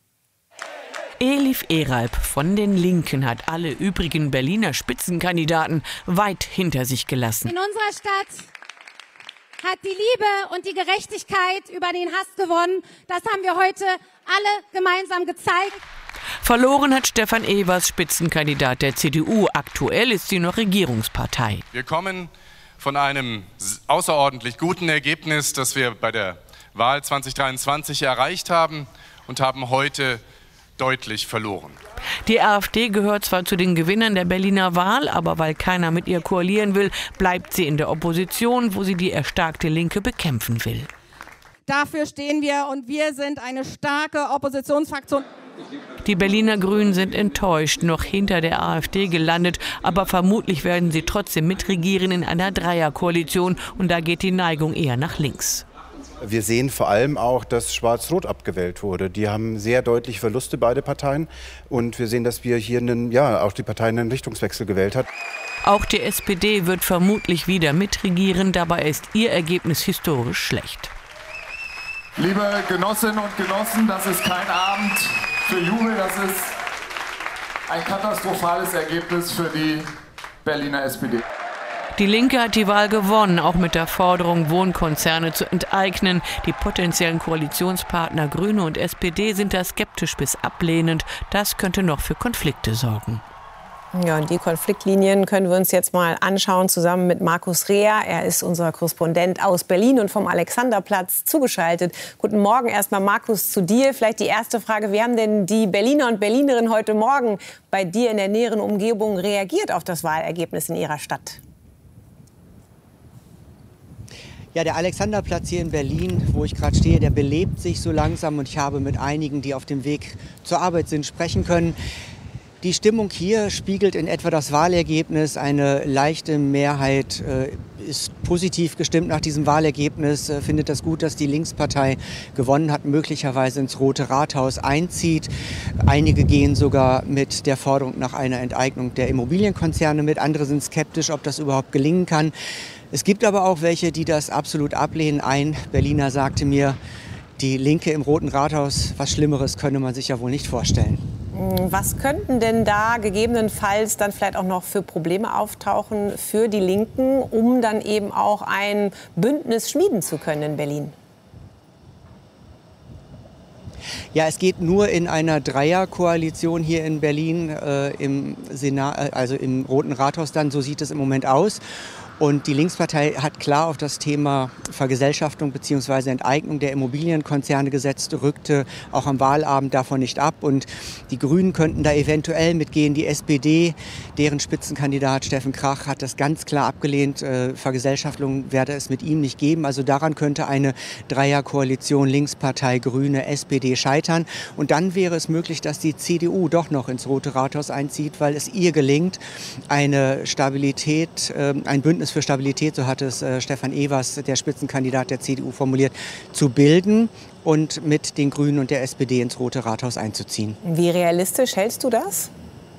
Elif Eralp von den Linken hat alle übrigen Berliner Spitzenkandidaten weit hinter sich gelassen. In unserer Stadt hat die Liebe und die Gerechtigkeit über den Hass gewonnen. Das haben wir heute alle gemeinsam gezeigt. Verloren hat Stefan Evers, Spitzenkandidat der C D U. Aktuell ist sie noch Regierungspartei. Wir kommen von einem außerordentlich guten Ergebnis, das wir bei der Wahl zwanzig dreiundzwanzig erreicht haben, und haben heute deutlich verloren. Die AfD gehört zwar zu den Gewinnern der Berliner Wahl, aber weil keiner mit ihr koalieren will, bleibt sie in der Opposition, wo sie die erstarkte Linke bekämpfen will. Dafür stehen wir und wir sind eine starke Oppositionsfraktion. Die Berliner Grünen sind enttäuscht, noch hinter der AfD gelandet, aber vermutlich werden sie trotzdem mitregieren in einer Dreierkoalition und da geht die Neigung eher nach links. Wir sehen vor allem auch, dass Schwarz-Rot abgewählt wurde. Die haben sehr deutliche Verluste, beide Parteien. Und wir sehen, dass wir hier einen, ja, auch die Partei einen Richtungswechsel gewählt hat. Auch die S P D wird vermutlich wieder mitregieren. Dabei ist ihr Ergebnis historisch schlecht. Liebe Genossinnen und Genossen, das ist kein Abend für Jubel. Das ist ein katastrophales Ergebnis für die Berliner S P D. Die Linke hat die Wahl gewonnen, auch mit der Forderung, Wohnkonzerne zu enteignen. Die potenziellen Koalitionspartner Grüne und S P D sind da skeptisch bis ablehnend. Das könnte noch für Konflikte sorgen. Ja, und die Konfliktlinien können wir uns jetzt mal anschauen, zusammen mit Markus Reher. Er ist unser Korrespondent aus Berlin und vom Alexanderplatz zugeschaltet. Guten Morgen erstmal, Markus, zu dir. Vielleicht die erste Frage. Wie haben denn die Berliner und Berlinerinnen heute Morgen bei dir in der näheren Umgebung reagiert auf das Wahlergebnis in ihrer Stadt? Ja, der Alexanderplatz hier in Berlin, wo ich gerade stehe, der belebt sich so langsam. Und ich habe mit einigen, die auf dem Weg zur Arbeit sind, sprechen können. Die Stimmung hier spiegelt in etwa das Wahlergebnis. Eine leichte Mehrheit äh, ist positiv gestimmt nach diesem Wahlergebnis, äh, findet das gut, dass die Linkspartei gewonnen hat, möglicherweise ins Rote Rathaus einzieht. Einige gehen sogar mit der Forderung nach einer Enteignung der Immobilienkonzerne mit. Andere sind skeptisch, ob das überhaupt gelingen kann. Es gibt aber auch welche, die das absolut ablehnen. Ein Berliner sagte mir, die Linke im Roten Rathaus, was Schlimmeres könne man sich ja wohl nicht vorstellen. Was könnten denn da gegebenenfalls dann vielleicht auch noch für Probleme auftauchen für die Linken, um dann eben auch ein Bündnis schmieden zu können in Berlin? Ja, es geht nur in einer Dreierkoalition hier in Berlin, äh, im Senat, also im Roten Rathaus dann, so sieht es im Moment aus. Und die Linkspartei hat klar auf das Thema Vergesellschaftung bzw. Enteignung der Immobilienkonzerne gesetzt, rückte auch am Wahlabend davon nicht ab. Und die Grünen könnten da eventuell mitgehen. Die S P D, deren Spitzenkandidat Steffen Krach, hat das ganz klar abgelehnt. Äh, Vergesellschaftung werde es mit ihm nicht geben. Also daran könnte eine Dreierkoalition Linkspartei, Grüne, S P D scheitern. Und dann wäre es möglich, dass die C D U doch noch ins Rote Rathaus einzieht, weil es ihr gelingt, eine Stabilität, äh, ein Bündnis für Stabilität, so hat es äh, Stefan Evers, der Spitzenkandidat der C D U, formuliert, zu bilden und mit den Grünen und der S P D ins Rote Rathaus einzuziehen. Wie realistisch hältst du das?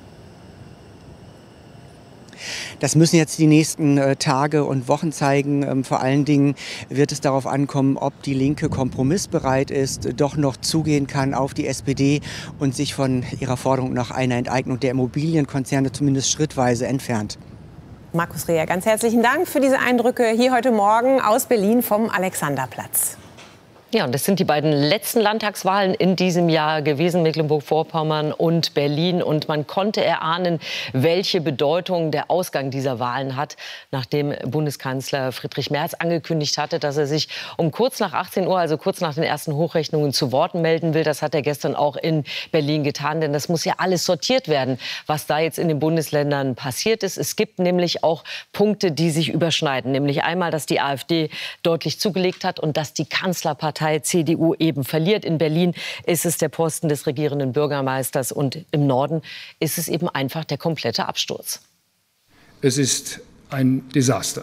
Das müssen jetzt die nächsten äh, Tage und Wochen zeigen. Ähm, vor allen Dingen wird es darauf ankommen, ob die Linke kompromissbereit ist, doch noch zugehen kann auf die S P D und sich von ihrer Forderung nach einer Enteignung der Immobilienkonzerne zumindest schrittweise entfernt. Markus Reher, ganz herzlichen Dank für diese Eindrücke hier heute Morgen aus Berlin vom Alexanderplatz. Ja, und das sind die beiden letzten Landtagswahlen in diesem Jahr gewesen, Mecklenburg-Vorpommern und Berlin. Und man konnte erahnen, welche Bedeutung der Ausgang dieser Wahlen hat, nachdem Bundeskanzler Friedrich Merz angekündigt hatte, dass er sich um kurz nach achtzehn Uhr, also kurz nach den ersten Hochrechnungen, zu Worten melden will. Das hat er gestern auch in Berlin getan, denn das muss ja alles sortiert werden, was da jetzt in den Bundesländern passiert ist. Es gibt nämlich auch Punkte, die sich überschneiden, nämlich einmal, dass die AfD deutlich zugelegt hat und dass die Kanzlerpartei C D U eben verliert. In Berlin ist es der Posten des regierenden Bürgermeisters und im Norden ist es eben einfach der komplette Absturz. Es ist ein Desaster.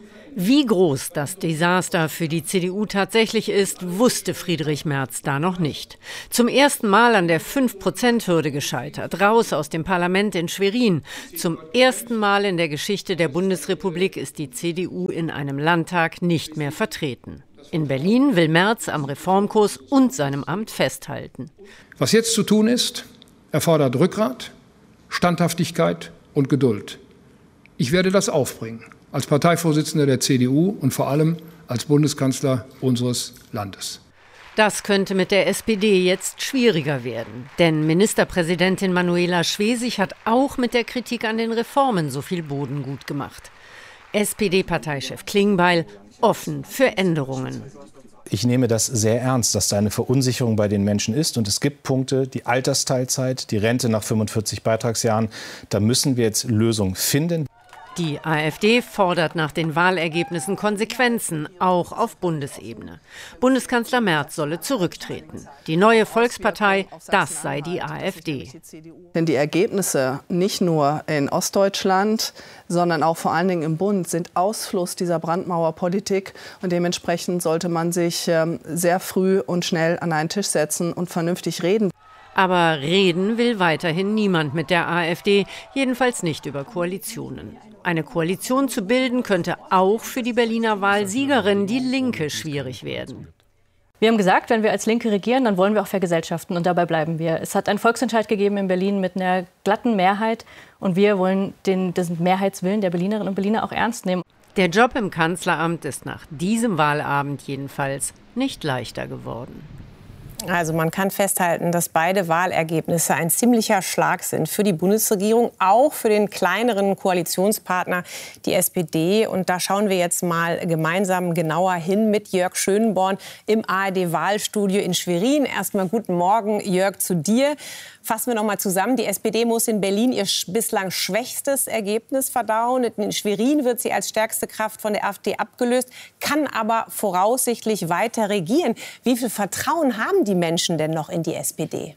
Wie groß das Desaster für die C D U tatsächlich ist, wusste Friedrich Merz da noch nicht. Zum ersten Mal an der fünf Prozent Hürde gescheitert, raus aus dem Parlament in Schwerin. Zum ersten Mal in der Geschichte der Bundesrepublik ist die C D U in einem Landtag nicht mehr vertreten. In Berlin will Merz am Reformkurs und seinem Amt festhalten. Was jetzt zu tun ist, erfordert Rückgrat, Standhaftigkeit und Geduld. Ich werde das aufbringen, als Parteivorsitzender der C D U und vor allem als Bundeskanzler unseres Landes. Das könnte mit der S P D jetzt schwieriger werden. Denn Ministerpräsidentin Manuela Schwesig hat auch mit der Kritik an den Reformen so viel Boden gut gemacht. S P D-Parteichef Klingbeil offen für Änderungen. Ich nehme das sehr ernst, dass da eine Verunsicherung bei den Menschen ist. Und es gibt Punkte, die Altersteilzeit, die Rente nach fünfundvierzig Beitragsjahren. Da müssen wir jetzt Lösungen finden. Die AfD fordert nach den Wahlergebnissen Konsequenzen, auch auf Bundesebene. Bundeskanzler Merz solle zurücktreten. Die neue Volkspartei, das sei die AfD. Denn die Ergebnisse nicht nur in Ostdeutschland, sondern auch vor allen Dingen im Bund sind Ausfluss dieser Brandmauerpolitik. Und dementsprechend sollte man sich sehr früh und schnell an einen Tisch setzen und vernünftig reden. Aber reden will weiterhin niemand mit der AfD, jedenfalls nicht über Koalitionen. Eine Koalition zu bilden, könnte auch für die Berliner Wahlsiegerin, die Linke, schwierig werden. Wir haben gesagt, wenn wir als Linke regieren, dann wollen wir auch vergesellschaften und dabei bleiben wir. Es hat einen Volksentscheid gegeben in Berlin mit einer glatten Mehrheit und wir wollen den, den Mehrheitswillen der Berlinerinnen und Berliner auch ernst nehmen. Der Job im Kanzleramt ist nach diesem Wahlabend jedenfalls nicht leichter geworden. Also man kann festhalten, dass beide Wahlergebnisse ein ziemlicher Schlag sind für die Bundesregierung, auch für den kleineren Koalitionspartner, die S P D. Und da schauen wir jetzt mal gemeinsam genauer hin mit Jörg Schönborn im A R D-Wahlstudio in Schwerin. Erstmal guten Morgen, Jörg, zu dir. Fassen wir noch mal zusammen. Die S P D muss in Berlin ihr bislang schwächstes Ergebnis verdauen. In Schwerin wird sie als stärkste Kraft von der AfD abgelöst, kann aber voraussichtlich weiter regieren. Wie viel Vertrauen haben die Menschen denn noch in die S P D?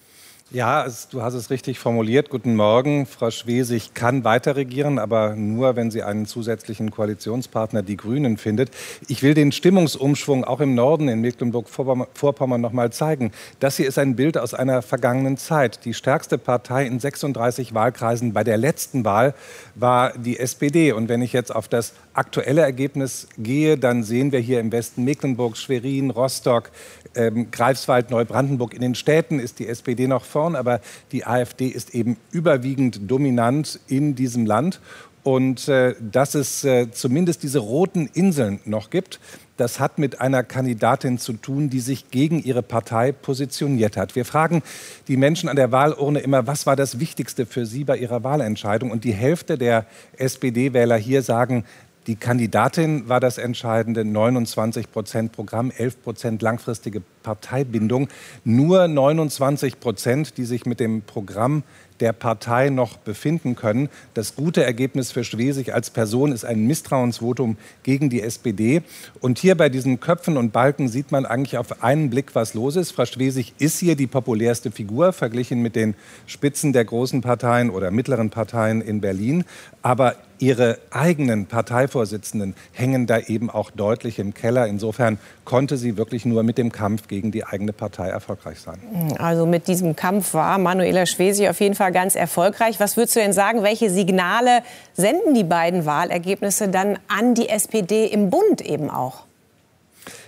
Ja, es, du hast es richtig formuliert. Guten Morgen. Frau Schwesig kann weiter regieren, aber nur, wenn sie einen zusätzlichen Koalitionspartner, die Grünen, findet. Ich will den Stimmungsumschwung auch im Norden in Mecklenburg-Vorpommern noch mal zeigen. Das hier ist ein Bild aus einer vergangenen Zeit. Die stärkste Partei in sechsunddreißig Wahlkreisen bei der letzten Wahl war die S P D. Und wenn ich jetzt auf das aktuelle Ergebnis gehe, dann sehen wir hier im Westen Mecklenburg, Schwerin, Rostock, ähm, Greifswald, Neubrandenburg. In den Städten ist die S P D noch vorn, aber die AfD ist eben überwiegend dominant in diesem Land. Und äh, dass es äh, zumindest diese roten Inseln noch gibt, das hat mit einer Kandidatin zu tun, die sich gegen ihre Partei positioniert hat. Wir fragen die Menschen an der Wahlurne immer, was war das Wichtigste für sie bei ihrer Wahlentscheidung? Und die Hälfte der S P D-Wähler hier sagen, die Kandidatin war das Entscheidende, neunundzwanzig Prozent Programm, elf Prozent langfristige Parteibindung. Nur neunundzwanzig Prozent, die sich mit dem Programm der Partei noch befinden können. Das gute Ergebnis für Schwesig als Person ist ein Misstrauensvotum gegen die S P D. Und hier bei diesen Köpfen und Balken sieht man eigentlich auf einen Blick, was los ist. Frau Schwesig ist hier die populärste Figur, verglichen mit den Spitzen der großen Parteien oder mittleren Parteien in Berlin. Aber ihre eigenen Parteivorsitzenden hängen da eben auch deutlich im Keller. Insofern konnte sie wirklich nur mit dem Kampf gegen die eigene Partei erfolgreich sein. Also mit diesem Kampf war Manuela Schwesig auf jeden Fall ganz erfolgreich. Was würdest du denn sagen, welche Signale senden die beiden Wahlergebnisse dann an die S P D im Bund eben auch?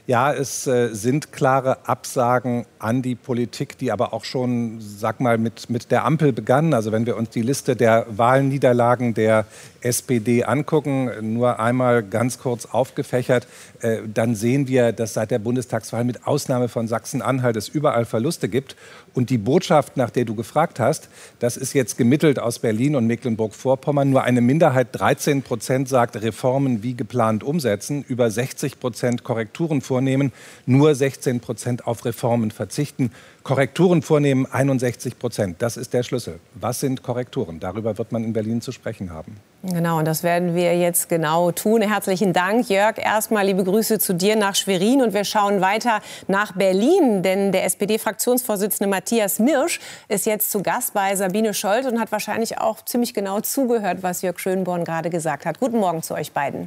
Ja, es äh, sind klare Absagen an die Politik, die aber auch schon, sag mal, mit, mit der Ampel begannen. Also wenn wir uns die Liste der Wahlniederlagen der S P D angucken, nur einmal ganz kurz aufgefächert, äh, dann sehen wir, dass seit der Bundestagswahl mit Ausnahme von Sachsen-Anhalt es überall Verluste gibt. Und die Botschaft, nach der du gefragt hast, das ist jetzt gemittelt aus Berlin und Mecklenburg-Vorpommern. Nur eine Minderheit, dreizehn Prozent, sagt, Reformen wie geplant umsetzen, über sechzig Prozent Korrekturen vornehmen, nur sechzehn Prozent auf Reformen verzichten. Korrekturen vornehmen, einundsechzig Prozent. Das ist der Schlüssel. Was sind Korrekturen? Darüber wird man in Berlin zu sprechen haben. Genau, und das werden wir jetzt genau tun. Herzlichen Dank, Jörg. Erstmal liebe Grüße zu dir nach Schwerin. Und wir schauen weiter nach Berlin, denn der S P D-Fraktionsvorsitzende Matthias Mirsch ist jetzt zu Gast bei Sabine Scholz und hat wahrscheinlich auch ziemlich genau zugehört, was Jörg Schönborn gerade gesagt hat. Guten Morgen zu euch beiden.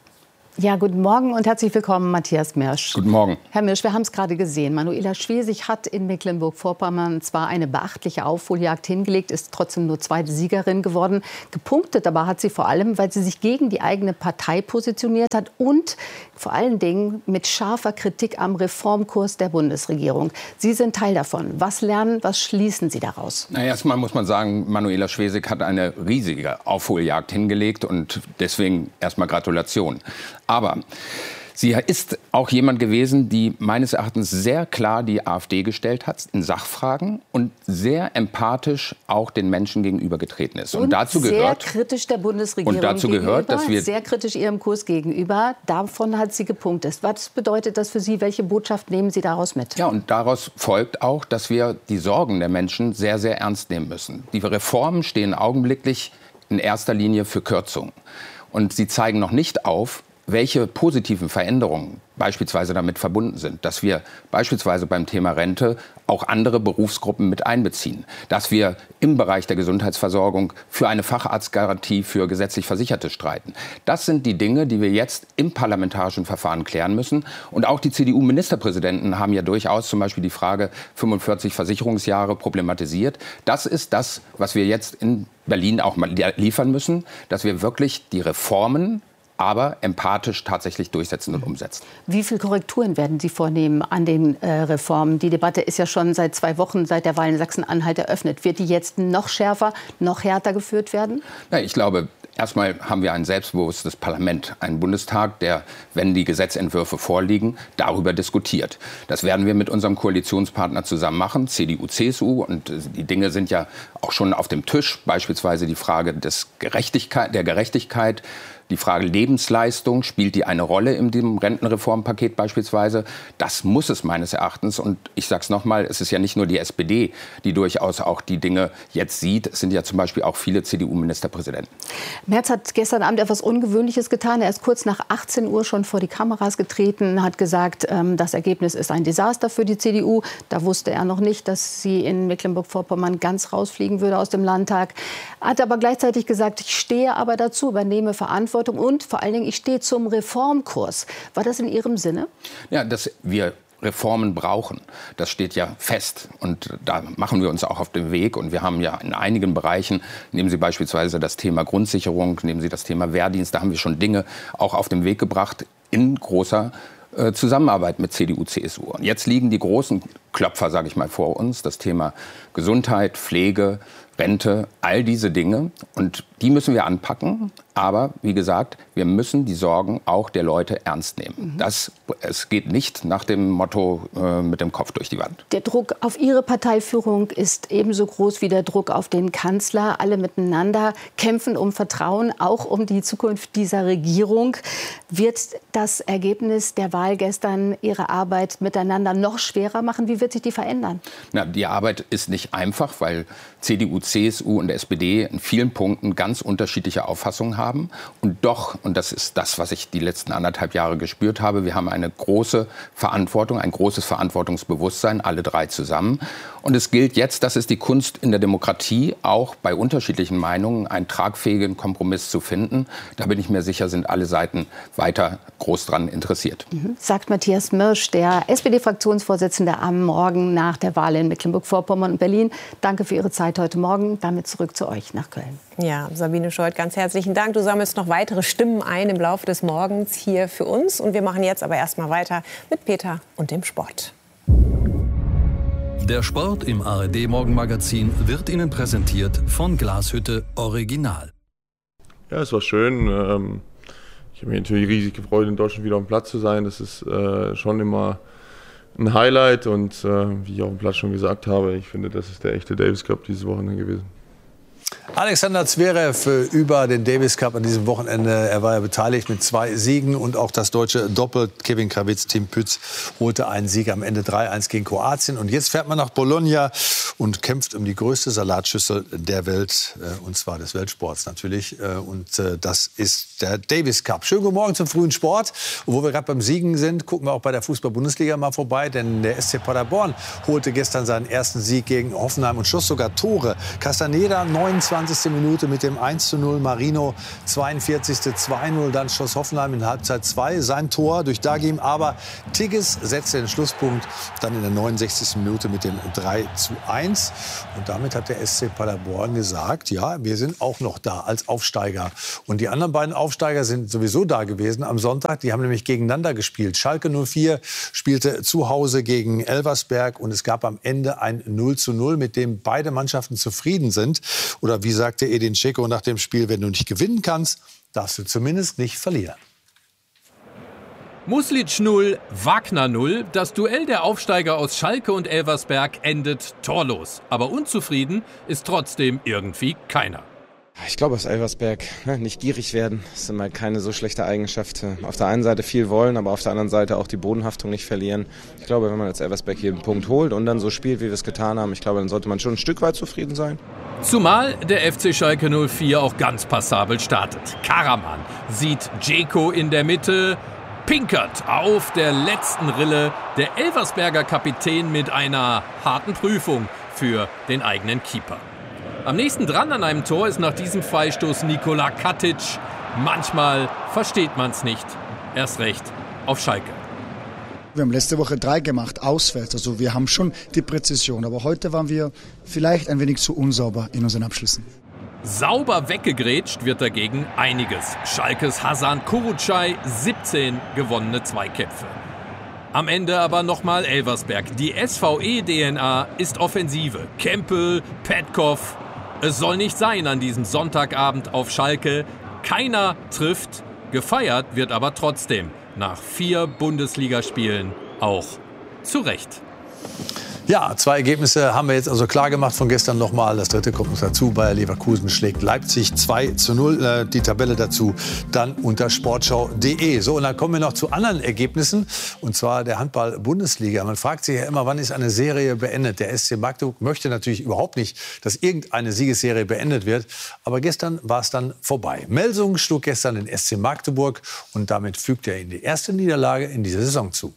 Ja, guten Morgen und herzlich willkommen, Matthias Mirsch. Guten Morgen. Herr Mirsch, wir haben es gerade gesehen. Manuela Schwesig hat in Mecklenburg-Vorpommern zwar eine beachtliche Aufholjagd hingelegt, ist trotzdem nur zweite Siegerin geworden. Gepunktet aber hat sie vor allem, weil sie sich gegen die eigene Partei positioniert hat und vor allen Dingen mit scharfer Kritik am Reformkurs der Bundesregierung. Sie sind Teil davon. Was lernen, was schließen Sie daraus? Na, erstmal muss man sagen, Manuela Schwesig hat eine riesige Aufholjagd hingelegt und deswegen erstmal Gratulation. Aber sie ist auch jemand gewesen, die meines Erachtens sehr klar die AfD gestellt hat in Sachfragen und sehr empathisch auch den Menschen gegenübergetreten ist. Und, und dazu gehört sehr kritisch der Bundesregierung und dazu gehört, dass wir sehr kritisch ihrem Kurs gegenüber. Davon hat sie gepunktet. Was bedeutet das für Sie? Welche Botschaft nehmen Sie daraus mit? Ja, und daraus folgt auch, dass wir die Sorgen der Menschen sehr, sehr ernst nehmen müssen. Die Reformen stehen augenblicklich in erster Linie für Kürzungen. Und sie zeigen noch nicht auf, welche positiven Veränderungen beispielsweise damit verbunden sind. Dass wir beispielsweise beim Thema Rente auch andere Berufsgruppen mit einbeziehen. Dass wir im Bereich der Gesundheitsversorgung für eine Facharztgarantie für gesetzlich Versicherte streiten. Das sind die Dinge, die wir jetzt im parlamentarischen Verfahren klären müssen. Und auch die C D U-Ministerpräsidenten haben ja durchaus zum Beispiel die Frage fünfundvierzig Versicherungsjahre problematisiert. Das ist das, was wir jetzt in Berlin auch mal liefern müssen, dass wir wirklich die Reformen aber empathisch tatsächlich durchsetzen und umsetzen. Wie viele Korrekturen werden Sie vornehmen an den äh, Reformen? Die Debatte ist ja schon seit zwei Wochen, seit der Wahl in Sachsen-Anhalt eröffnet. Wird die jetzt noch schärfer, noch härter geführt werden? Ja, ich glaube, erstmal haben wir ein selbstbewusstes Parlament, einen Bundestag, der, wenn die Gesetzentwürfe vorliegen, darüber diskutiert. Das werden wir mit unserem Koalitionspartner zusammen machen, C D U, C S U. Und die Dinge sind ja auch schon auf dem Tisch, beispielsweise die Frage des Gerechtigkeit, der Gerechtigkeit. Die Frage Lebensleistung, spielt die eine Rolle in dem Rentenreformpaket beispielsweise? Das muss es meines Erachtens. Und ich sage es nochmal, es ist ja nicht nur die S P D, die durchaus auch die Dinge jetzt sieht. Es sind ja zum Beispiel auch viele C D U-Ministerpräsidenten. Merz hat gestern Abend etwas Ungewöhnliches getan. Er ist kurz nach achtzehn Uhr schon vor die Kameras getreten, hat gesagt, das Ergebnis ist ein Desaster für die C D U. Da wusste er noch nicht, dass sie in Mecklenburg-Vorpommern ganz rausfliegen würde aus dem Landtag. Hat aber gleichzeitig gesagt, ich stehe aber dazu, übernehme Verantwortung. Und vor allen Dingen, ich stehe zum Reformkurs. War das in Ihrem Sinne? Ja, dass wir Reformen brauchen, das steht ja fest. Und da machen wir uns auch auf den Weg. Und wir haben ja in einigen Bereichen, nehmen Sie beispielsweise das Thema Grundsicherung, nehmen Sie das Thema Wehrdienst, da haben wir schon Dinge auch auf den Weg gebracht in großer äh, Zusammenarbeit mit C D U, C S U. Und jetzt liegen die großen Klopfer, sage ich mal, vor uns. Das Thema Gesundheit, Pflege, Rente, all diese Dinge. Und die müssen wir anpacken. Aber wie gesagt, wir müssen die Sorgen auch der Leute ernst nehmen. Mhm. Das, es geht nicht nach dem Motto äh, mit dem Kopf durch die Wand. Der Druck auf Ihre Parteiführung ist ebenso groß wie der Druck auf den Kanzler. Alle miteinander kämpfen um Vertrauen, auch um die Zukunft dieser Regierung. Wird das Ergebnis der Wahl gestern Ihre Arbeit miteinander noch schwerer machen? Wie wird sich die verändern? Na, die Arbeit ist nicht einfach, weil C D U, C S U und S P D in vielen Punkten ganz unterschiedliche Auffassungen haben. Und doch, und das ist das, was ich die letzten anderthalb Jahre gespürt habe, wir haben eine große Verantwortung, ein großes Verantwortungsbewusstsein, alle drei zusammen. Und es gilt jetzt, das ist die Kunst in der Demokratie, auch bei unterschiedlichen Meinungen einen tragfähigen Kompromiss zu finden. Da bin ich mir sicher, sind alle Seiten weiter groß dran interessiert. Mhm. Sagt Matthias Mirsch, der S P D-Fraktionsvorsitzende am Morgen. Morgen nach der Wahl in Mecklenburg-Vorpommern und Berlin. Danke für Ihre Zeit heute Morgen. Damit zurück zu euch nach Köln. Ja, Sabine Scheuth, ganz herzlichen Dank. Du sammelst noch weitere Stimmen ein im Laufe des Morgens hier für uns. Und wir machen jetzt aber erst mal weiter mit Peter und dem Sport. Der Sport im A R D-Morgenmagazin wird Ihnen präsentiert von Glashütte Original. Ja, es war schön. Ähm Ich habe mich natürlich riesig gefreut, in Deutschland wieder auf dem Platz zu sein. Das ist äh, schon immer ein Highlight und äh, wie ich auf dem Platz schon gesagt habe, ich finde, das ist der echte Davis Cup dieses Wochenende gewesen. Alexander Zverev über den Davis Cup an diesem Wochenende. Er war ja beteiligt mit zwei Siegen und auch das deutsche Doppel. Kevin Krawitz, Tim Pütz holte einen Sieg am Ende drei eins gegen Kroatien. Und jetzt fährt man nach Bologna und kämpft um die größte Salatschüssel der Welt, und zwar des Weltsports natürlich. Und das ist der Davis Cup. Schönen guten Morgen zum frühen Sport. Und wo wir gerade beim Siegen sind, gucken wir auch bei der Fußball-Bundesliga mal vorbei. Denn der S C Paderborn holte gestern seinen ersten Sieg gegen Hoffenheim und schoss sogar Tore. Castaneda, neunundzwanzigste Minute mit dem eins zu null. Marino, zweiundvierzigste zwei null. Dann schoss Hoffenheim in Halbzeit zwei sein Tor durch Dagim. Aber Tigges setzte den Schlusspunkt dann in der neunundsechzigsten Minute mit dem drei zu eins. Und damit hat der S C Paderborn gesagt, ja, wir sind auch noch da als Aufsteiger. Und die anderen beiden Aufsteiger sind sowieso da gewesen am Sonntag. Die haben nämlich gegeneinander gespielt. Schalke null vier spielte zu Hause gegen Elversberg. Und es gab am Ende ein null zu null, mit dem beide Mannschaften zufrieden sind. Oder wie sagte Edin Dzeko nach dem Spiel, wenn du nicht gewinnen kannst, darfst du zumindest nicht verlieren. Muslic null, Wagner null. Das Duell der Aufsteiger aus Schalke und Elversberg endet torlos. Aber unzufrieden ist trotzdem irgendwie keiner. Ich glaube, aus Elversberg ne, nicht gierig werden, das ist immer keine so schlechte Eigenschaft. Auf der einen Seite viel wollen, aber auf der anderen Seite auch die Bodenhaftung nicht verlieren. Ich glaube, wenn man als Elversberg hier einen Punkt holt und dann so spielt, wie wir es getan haben, ich glaube, dann sollte man schon ein Stück weit zufrieden sein. Zumal der F C Schalke null vier auch ganz passabel startet. Karaman sieht Dzeko in der Mitte, pinkert auf der letzten Rille. Der Elversberger Kapitän mit einer harten Prüfung für den eigenen Keeper. Am nächsten dran an einem Tor ist nach diesem Freistoß Nikola Katic. Manchmal versteht man es nicht. Erst recht auf Schalke. Wir haben letzte Woche drei gemacht, auswärts. Also wir haben schon die Präzision. Aber heute waren wir vielleicht ein wenig zu unsauber in unseren Abschlüssen. Sauber weggegrätscht wird dagegen einiges. Schalkes Hasan Kurucay, siebzehn gewonnene Zweikämpfe. Am Ende aber nochmal Elversberg. Die S V E-D N A ist Offensive. Kempel, Petkov. Es soll nicht sein an diesem Sonntagabend auf Schalke. Keiner trifft. Gefeiert wird aber trotzdem. Nach vier Bundesligaspielen auch zu Recht. Ja, zwei Ergebnisse haben wir jetzt also klar gemacht von gestern nochmal. Das dritte kommt noch dazu. Bayer Leverkusen schlägt Leipzig zwei zu null. Äh, die Tabelle dazu dann unter sportschau punkt de. So, und dann kommen wir noch zu anderen Ergebnissen. Und zwar der Handball-Bundesliga. Man fragt sich ja immer, wann ist eine Serie beendet? Der S C Magdeburg möchte natürlich überhaupt nicht, dass irgendeine Siegesserie beendet wird. Aber gestern war es dann vorbei. Melsungen schlug gestern den S C Magdeburg. Und damit fügt er in die erste Niederlage in dieser Saison zu.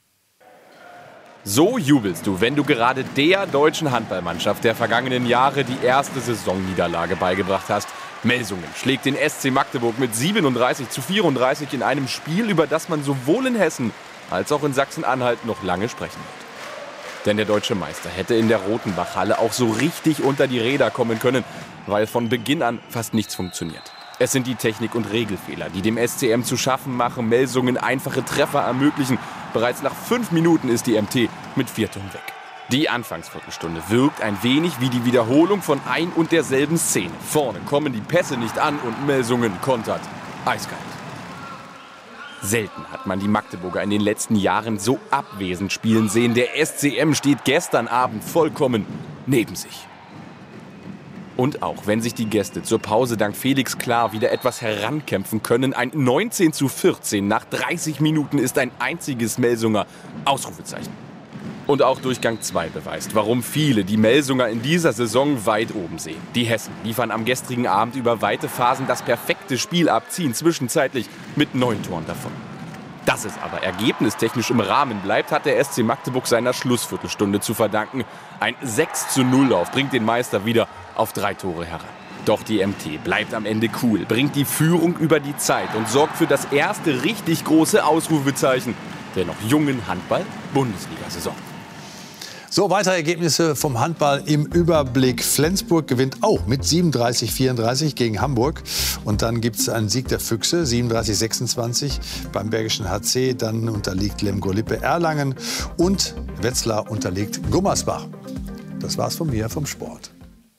So jubelst du, wenn du gerade der deutschen Handballmannschaft der vergangenen Jahre die erste Saisonniederlage beigebracht hast. Melsungen schlägt den S C Magdeburg mit siebenunddreißig zu vierunddreißig in einem Spiel, über das man sowohl in Hessen als auch in Sachsen-Anhalt noch lange sprechen wird. Denn der deutsche Meister hätte in der Rotenbachhalle auch so richtig unter die Räder kommen können, weil von Beginn an fast nichts funktioniert. Es sind die Technik- und Regelfehler, die dem S C M zu schaffen machen, Melsungen einfache Treffer ermöglichen. Bereits nach fünf Minuten ist die M T mit vier Toren weg. Die Anfangsviertelstunde wirkt ein wenig wie die Wiederholung von ein und derselben Szene. Vorne kommen die Pässe nicht an und Melsungen kontert. Eiskalt. Selten hat man die Magdeburger in den letzten Jahren so abwesend spielen sehen. Der S C M steht gestern Abend vollkommen neben sich. Und auch wenn sich die Gäste zur Pause dank Felix Klar wieder etwas herankämpfen können, ein neunzehn zu vierzehn nach dreißig Minuten ist ein einziges Melsunger Ausrufezeichen. Und auch Durchgang zwei beweist, warum viele die Melsunger in dieser Saison weit oben sehen. Die Hessen liefern am gestrigen Abend über weite Phasen das perfekte Spiel ab, ziehen zwischenzeitlich mit neun Toren davon. Dass es aber ergebnistechnisch im Rahmen bleibt, hat der S C Magdeburg seiner Schlussviertelstunde zu verdanken. Ein sechs zu null Lauf bringt den Meister wieder auf drei Tore heran. Doch die M T bleibt am Ende cool, bringt die Führung über die Zeit und sorgt für das erste richtig große Ausrufezeichen der noch jungen Handball-Bundesliga-Saison. So, weitere Ergebnisse vom Handball im Überblick. Flensburg gewinnt auch mit siebenunddreißig vierunddreißig gegen Hamburg. Und dann gibt es einen Sieg der Füchse, siebenunddreißig sechsundzwanzig beim Bergischen H C. Dann unterliegt Lemgo-Lippe Erlangen und Wetzlar unterliegt Gummersbach. Das war's von mir vom Sport.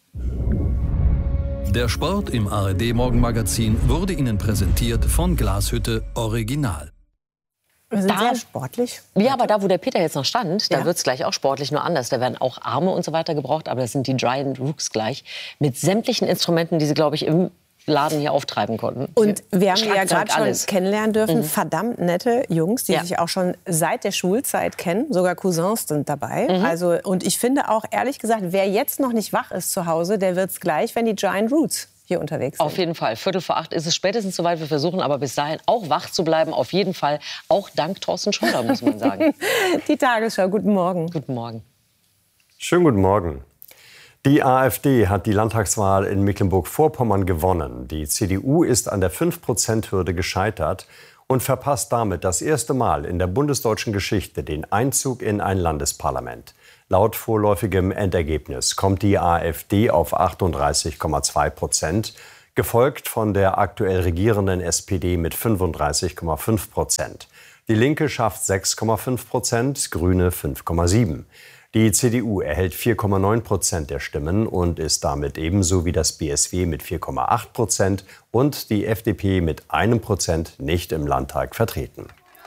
Der Sport im A R D-Morgenmagazin wurde Ihnen präsentiert von Glashütte Original. Wir sind Da- sehr sportlich. Ja, aber da, wo der Peter jetzt noch stand, da Ja. wird es gleich auch sportlich, nur anders. Da werden auch Arme und so weiter gebraucht, aber das sind die Giant Rooks gleich. Mit sämtlichen Instrumenten, die sie, glaube ich, im Laden hier auftreiben konnten. Und wir haben die ja Schlagzeug, gerade schon alles. kennenlernen dürfen. Mhm. Verdammt nette Jungs, die Ja. sich auch schon seit der Schulzeit kennen. Sogar Cousins sind dabei. Mhm. Also, und ich finde auch, ehrlich gesagt, wer jetzt noch nicht wach ist zu Hause, der wird es gleich, wenn die Giant Roots hier unterwegs sind. Auf jeden Fall. Viertel vor acht ist es spätestens soweit. Wir versuchen aber bis dahin auch wach zu bleiben. Auf jeden Fall. Auch dank Thorsten Schröder, muss man sagen. Die Tagesschau. Guten Morgen. Guten Morgen. Schönen guten Morgen. Die AfD hat die Landtagswahl in Mecklenburg-Vorpommern gewonnen. Die C D U ist an der fünf Prozent Hürde gescheitert und verpasst damit das erste Mal in der bundesdeutschen Geschichte den Einzug in ein Landesparlament. Laut vorläufigem Endergebnis kommt die AfD auf achtunddreißig Komma zwei Prozent, gefolgt von der aktuell regierenden S P D mit fünfunddreißig Komma fünf Prozent. Die Linke schafft sechs Komma fünf Prozent, Grüne fünf Komma sieben. Die C D U erhält vier Komma neun Prozent der Stimmen und ist damit ebenso wie das B S W mit vier Komma acht Prozent und die F D P mit einem Prozent nicht im Landtag vertreten.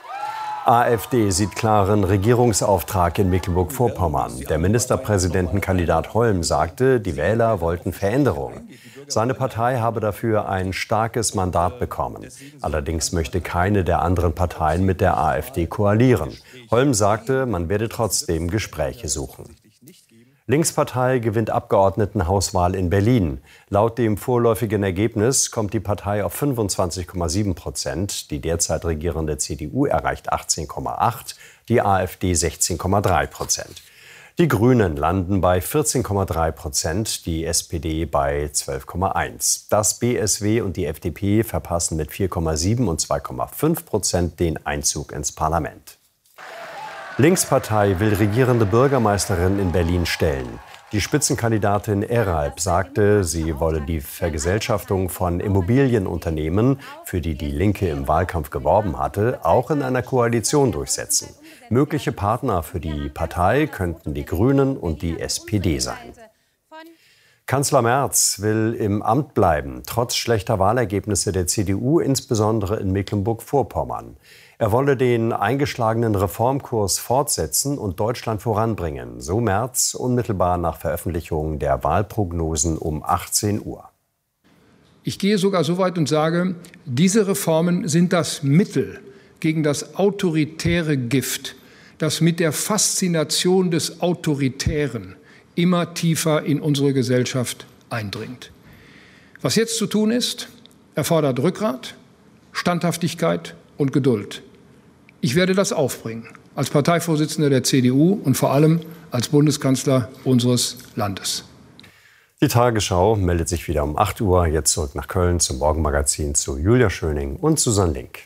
AfD sieht klaren Regierungsauftrag in Mecklenburg-Vorpommern. Der Ministerpräsidentenkandidat Holm sagte, die Wähler wollten Veränderung. Seine Partei habe dafür ein starkes Mandat bekommen. Allerdings möchte keine der anderen Parteien mit der AfD koalieren. Holm sagte, man werde trotzdem Gespräche suchen. Linkspartei gewinnt Abgeordnetenhauswahl in Berlin. Laut dem vorläufigen Ergebnis kommt die Partei auf fünfundzwanzig Komma sieben Prozent. Die derzeit regierende C D U erreicht achtzehn Komma acht, die AfD sechzehn Komma drei Prozent. Die Grünen landen bei vierzehn Komma drei Prozent, die S P D bei zwölf Komma eins. Das B S W und die F D P verpassen mit vier Komma sieben und zwei Komma fünf Prozent den Einzug ins Parlament. Linkspartei will regierende Bürgermeisterin in Berlin stellen. Die Spitzenkandidatin Eralb sagte, sie wolle die Vergesellschaftung von Immobilienunternehmen, für die die Linke im Wahlkampf geworben hatte, auch in einer Koalition durchsetzen. Mögliche Partner für die Partei könnten die Grünen und die S P D sein. Kanzler Merz will im Amt bleiben, trotz schlechter Wahlergebnisse der C D U, insbesondere in Mecklenburg-Vorpommern. Er wolle den eingeschlagenen Reformkurs fortsetzen und Deutschland voranbringen, so Merz unmittelbar nach Veröffentlichung der Wahlprognosen um achtzehn Uhr. Ich gehe sogar so weit und sage, diese Reformen sind das Mittel gegen das autoritäre Gift, das mit der Faszination des Autoritären immer tiefer in unsere Gesellschaft eindringt. Was jetzt zu tun ist, erfordert Rückgrat, Standhaftigkeit und Geduld. Ich werde das aufbringen, als Parteivorsitzender der C D U und vor allem als Bundeskanzler unseres Landes. Die Tagesschau meldet sich wieder um acht Uhr. Jetzt zurück nach Köln zum Morgenmagazin zu Julia Schöning und Susanne Link.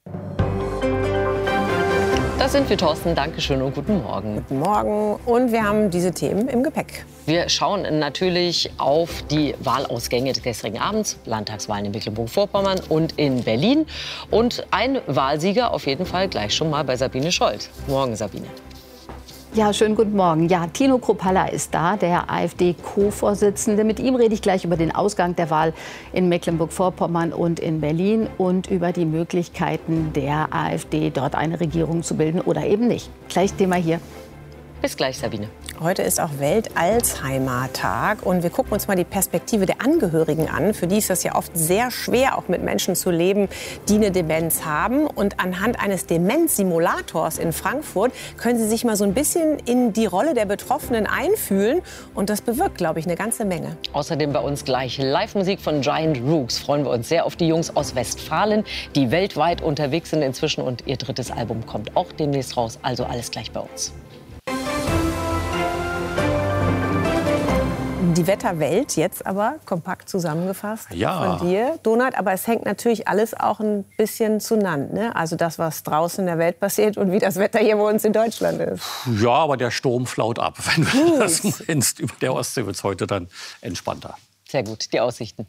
Das sind wir, Thorsten. Dankeschön und guten Morgen. Guten Morgen. Und wir haben diese Themen im Gepäck. Wir schauen natürlich auf die Wahlausgänge des gestrigen Abends, Landtagswahlen in Mecklenburg-Vorpommern und in Berlin. Und ein Wahlsieger auf jeden Fall gleich schon mal bei Sabine Scholz. Morgen, Sabine. Ja, schönen guten Morgen. Ja, Tino Kruppalla ist da, der AfD-Co-Vorsitzende. Mit ihm rede ich gleich über den Ausgang der Wahl in Mecklenburg-Vorpommern und in Berlin und über die Möglichkeiten der AfD, dort eine Regierung zu bilden oder eben nicht. Gleich Thema hier. Bis gleich, Sabine. Heute ist auch Welt-Alzheimer-Tag und wir gucken uns mal die Perspektive der Angehörigen an. Für die ist das ja oft sehr schwer, auch mit Menschen zu leben, die eine Demenz haben. Und anhand eines Demenzsimulators in Frankfurt können Sie sich mal so ein bisschen in die Rolle der Betroffenen einfühlen. Und das bewirkt, glaube ich, eine ganze Menge. Außerdem bei uns gleich Live-Musik von Giant Rooks. Freuen wir uns sehr auf die Jungs aus Westfalen, die weltweit unterwegs sind inzwischen. Und ihr drittes Album kommt auch demnächst raus. Also alles gleich bei uns. Die Wetterwelt jetzt aber kompakt zusammengefasst ja. von dir, Donat. Aber es hängt natürlich alles auch ein bisschen zueinander. Ne? Also das, was draußen in der Welt passiert und wie das Wetter hier bei uns in Deutschland ist. Ja, aber der Sturm flaut ab. Wenn du Gut. das meinst, über der Ostsee wird es heute dann entspannter. Sehr gut, die Aussichten.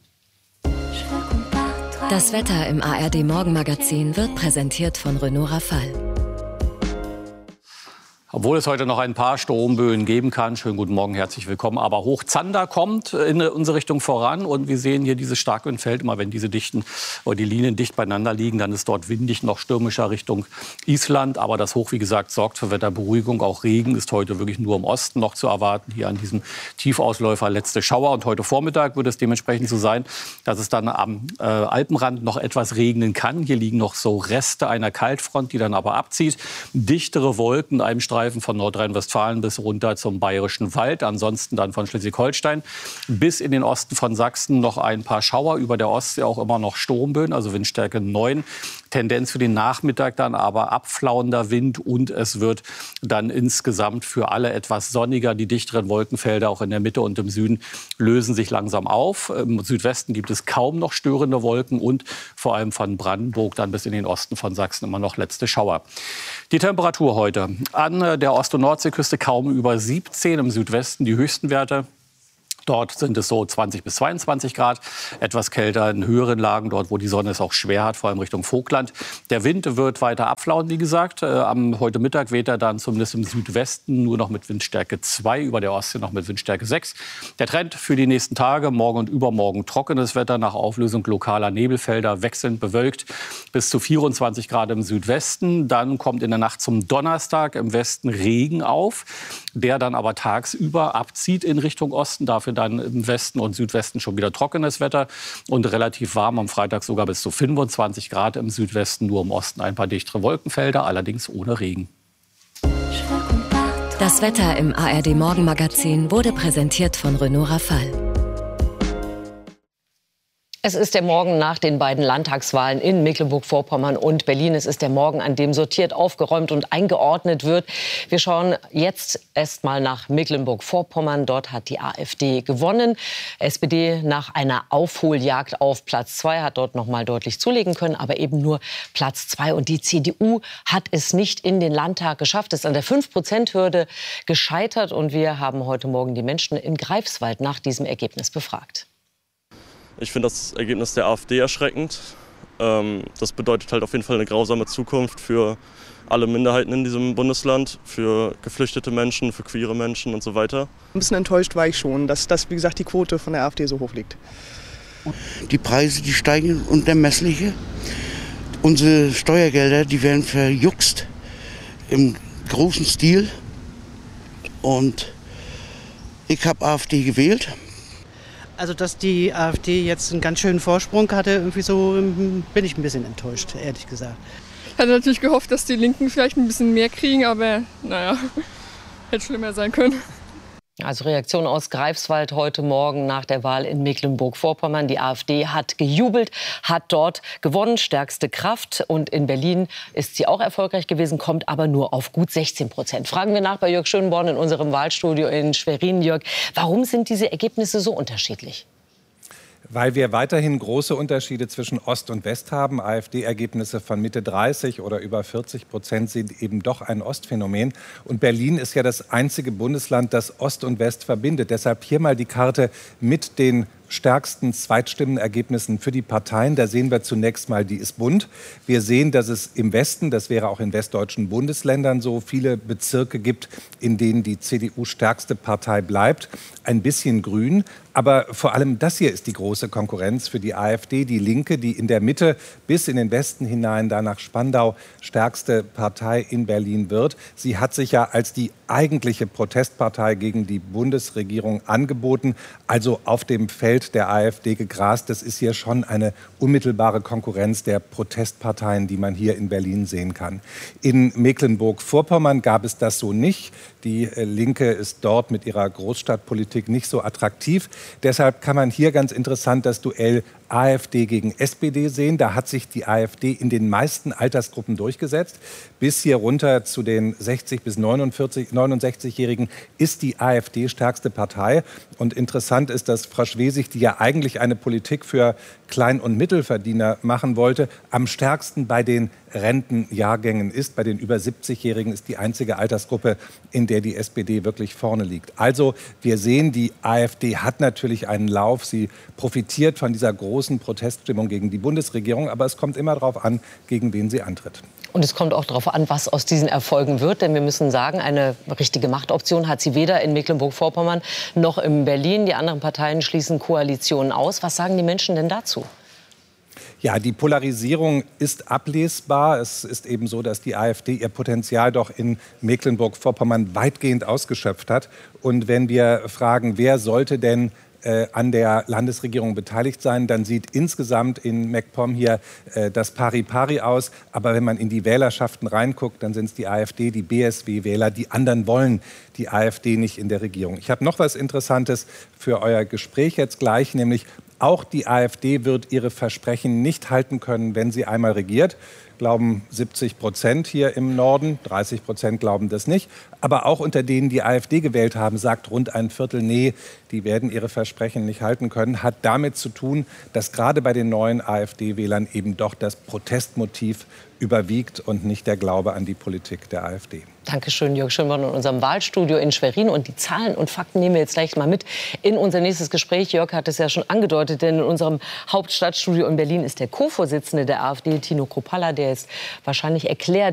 Das Wetter im A R D-Morgenmagazin wird präsentiert von Renault Rafale. Obwohl es heute noch ein paar Sturmböen geben kann. Schönen guten Morgen, herzlich willkommen. Aber Hochzander kommt in unsere Richtung voran. Und wir sehen hier dieses Starkwindfeld. Immer wenn diese Dichten oder die Linien dicht beieinander liegen, dann ist dort windig, noch stürmischer Richtung Island. Aber das Hoch, wie gesagt, sorgt für Wetterberuhigung. Auch Regen ist heute wirklich nur im Osten noch zu erwarten. Hier an diesem Tiefausläufer letzte Schauer. Und heute Vormittag wird es dementsprechend so sein, dass es dann am äh, Alpenrand noch etwas regnen kann. Hier liegen noch so Reste einer Kaltfront, die dann aber abzieht. Dichtere Wolken, einem Streifen von Nordrhein-Westfalen bis runter zum Bayerischen Wald. Ansonsten dann von Schleswig-Holstein bis in den Osten von Sachsen noch ein paar Schauer. Über der Ostsee auch immer noch Sturmböen, also Windstärke neun. Tendenz für den Nachmittag dann aber abflauender Wind. Und es wird dann insgesamt für alle etwas sonniger. Die dichteren Wolkenfelder auch in der Mitte und im Süden lösen sich langsam auf. Im Südwesten gibt es kaum noch störende Wolken. Und vor allem von Brandenburg dann bis in den Osten von Sachsen immer noch letzte Schauer. Die Temperatur heute an der Ost- und Nordseeküste kaum über siebzehn, im Südwesten die höchsten Werte. Dort sind es so zwanzig bis zweiundzwanzig Grad, etwas kälter in höheren Lagen, dort wo die Sonne es auch schwer hat, vor allem Richtung Vogtland. Der Wind wird weiter abflauen, wie gesagt. Äh, am heute Mittag weht er dann zumindest im Südwesten nur noch mit Windstärke zwei, über der Ostsee noch mit Windstärke sechs. Der Trend für die nächsten Tage, morgen und übermorgen trockenes Wetter nach Auflösung lokaler Nebelfelder, wechselnd bewölkt bis zu vierundzwanzig Grad im Südwesten. Dann kommt in der Nacht zum Donnerstag im Westen Regen auf, der dann aber tagsüber abzieht in Richtung Osten, dafür dann im Westen und Südwesten schon wieder trockenes Wetter und relativ warm. Am Freitag sogar bis zu fünfundzwanzig Grad im Südwesten, nur im Osten ein paar dichtere Wolkenfelder, allerdings ohne Regen. Das Wetter im A R D-Morgenmagazin wurde präsentiert von Renault Rafale. Es ist der Morgen nach den beiden Landtagswahlen in Mecklenburg-Vorpommern und Berlin. Es ist der Morgen, an dem sortiert, aufgeräumt und eingeordnet wird. Wir schauen jetzt erst mal nach Mecklenburg-Vorpommern. Dort hat die AfD gewonnen. S P D nach einer Aufholjagd auf Platz zwei hat dort noch mal deutlich zulegen können, aber eben nur Platz zwei. Und die C D U hat es nicht in den Landtag geschafft, ist an der fünf Prozent Hürde gescheitert. Und wir haben heute Morgen die Menschen in Greifswald nach diesem Ergebnis befragt. Ich finde das Ergebnis der AfD erschreckend. Das bedeutet halt auf jeden Fall eine grausame Zukunft für alle Minderheiten in diesem Bundesland, für geflüchtete Menschen, für queere Menschen und so weiter. Ein bisschen enttäuscht war ich schon, dass, dass wie gesagt, die Quote von der AfD so hoch liegt. Die Preise, die steigen unermessliche. Unsere Steuergelder, die werden verjuckst im großen Stil. Und ich habe AfD gewählt. Also, dass die AfD jetzt einen ganz schönen Vorsprung hatte, irgendwie so, bin ich ein bisschen enttäuscht, ehrlich gesagt. Ich hatte natürlich gehofft, dass die Linken vielleicht ein bisschen mehr kriegen, aber naja, hätte schlimmer sein können. Also Reaktion aus Greifswald heute Morgen nach der Wahl in Mecklenburg-Vorpommern. Die AfD hat gejubelt, hat dort gewonnen, stärkste Kraft. Und in Berlin ist sie auch erfolgreich gewesen, kommt aber nur auf gut sechzehn Prozent. Fragen wir nach bei Jörg Schönborn in unserem Wahlstudio in Schwerin. Jörg, warum sind diese Ergebnisse so unterschiedlich? Weil wir weiterhin große Unterschiede zwischen Ost und West haben. AfD-Ergebnisse von Mitte dreißig oder über vierzig Prozent sind eben doch ein Ostphänomen. Und Berlin ist ja das einzige Bundesland, das Ost und West verbindet. Deshalb hier mal die Karte mit den stärksten Zweitstimmenergebnissen für die Parteien. Da sehen wir zunächst mal, die ist bunt. Wir sehen, dass es im Westen, das wäre auch in westdeutschen Bundesländern so, viele Bezirke gibt, in denen die C D U stärkste Partei bleibt. Ein bisschen grün. Aber vor allem das hier ist die große Konkurrenz für die AfD, die Linke, die in der Mitte bis in den Westen hinein, da nach Spandau, stärkste Partei in Berlin wird. Sie hat sich ja als die eigentliche Protestpartei gegen die Bundesregierung angeboten, also auf dem Feld der AfD gegrast. Das ist hier schon eine unmittelbare Konkurrenz der Protestparteien, die man hier in Berlin sehen kann. In Mecklenburg-Vorpommern gab es das so nicht. Die Linke ist dort mit ihrer Großstadtpolitik nicht so attraktiv. Deshalb kann man hier ganz interessant das Duell AfD gegen S P D sehen. Da hat sich die AfD in den meisten Altersgruppen durchgesetzt. Bis hier runter zu den sechzig- bis neunundsechzigjährigen ist die AfD stärkste Partei. Und interessant ist, dass Frau Schwesig, die ja eigentlich eine Politik für Klein- und Mittelverdiener machen wollte, am stärksten bei den Rentenjahrgängen ist. Bei den über siebzigjährigen ist die einzige Altersgruppe, in der die S P D wirklich vorne liegt. Also wir sehen, die AfD hat natürlich einen Lauf. Sie profitiert von dieser großen Proteststimmung gegen die Bundesregierung. Aber es kommt immer darauf an, gegen wen sie antritt. Und es kommt auch darauf an, was aus diesen Erfolgen wird. Denn wir müssen sagen, eine richtige Machtoption hat sie weder in Mecklenburg-Vorpommern noch in Berlin. Die anderen Parteien schließen Koalitionen aus. Was sagen die Menschen denn dazu? Ja, die Polarisierung ist ablesbar. Es ist eben so, dass die AfD ihr Potenzial doch in Mecklenburg-Vorpommern weitgehend ausgeschöpft hat. Und wenn wir fragen, wer sollte denn äh, an der Landesregierung beteiligt sein, dann sieht insgesamt in MacPom hier äh, das Pari-Pari aus. Aber wenn man in die Wählerschaften reinguckt, dann sind es die AfD, die B S W-Wähler. Die anderen wollen die AfD nicht in der Regierung. Ich habe noch was Interessantes für euer Gespräch jetzt gleich, nämlich auch die AfD wird ihre Versprechen nicht halten können, wenn sie einmal regiert. Glauben siebzig Prozent hier im Norden, dreißig Prozent glauben das nicht. Aber auch unter denen, die AfD gewählt haben, sagt rund ein Viertel, nee, die werden ihre Versprechen nicht halten können. Hat damit zu tun, dass gerade bei den neuen AfD-Wählern eben doch das Protestmotiv überwiegt und nicht der Glaube an die Politik der AfD. Dankeschön, Jörg Schönborn in unserem Wahlstudio in Schwerin. Und die Zahlen und Fakten nehmen wir jetzt gleich mal mit in unser nächstes Gespräch. Jörg hat es ja schon angedeutet, denn in unserem Hauptstadtstudio in Berlin ist der Co-Vorsitzende der AfD, Tino Kruppalla, der jetzt wahrscheinlich erklärt,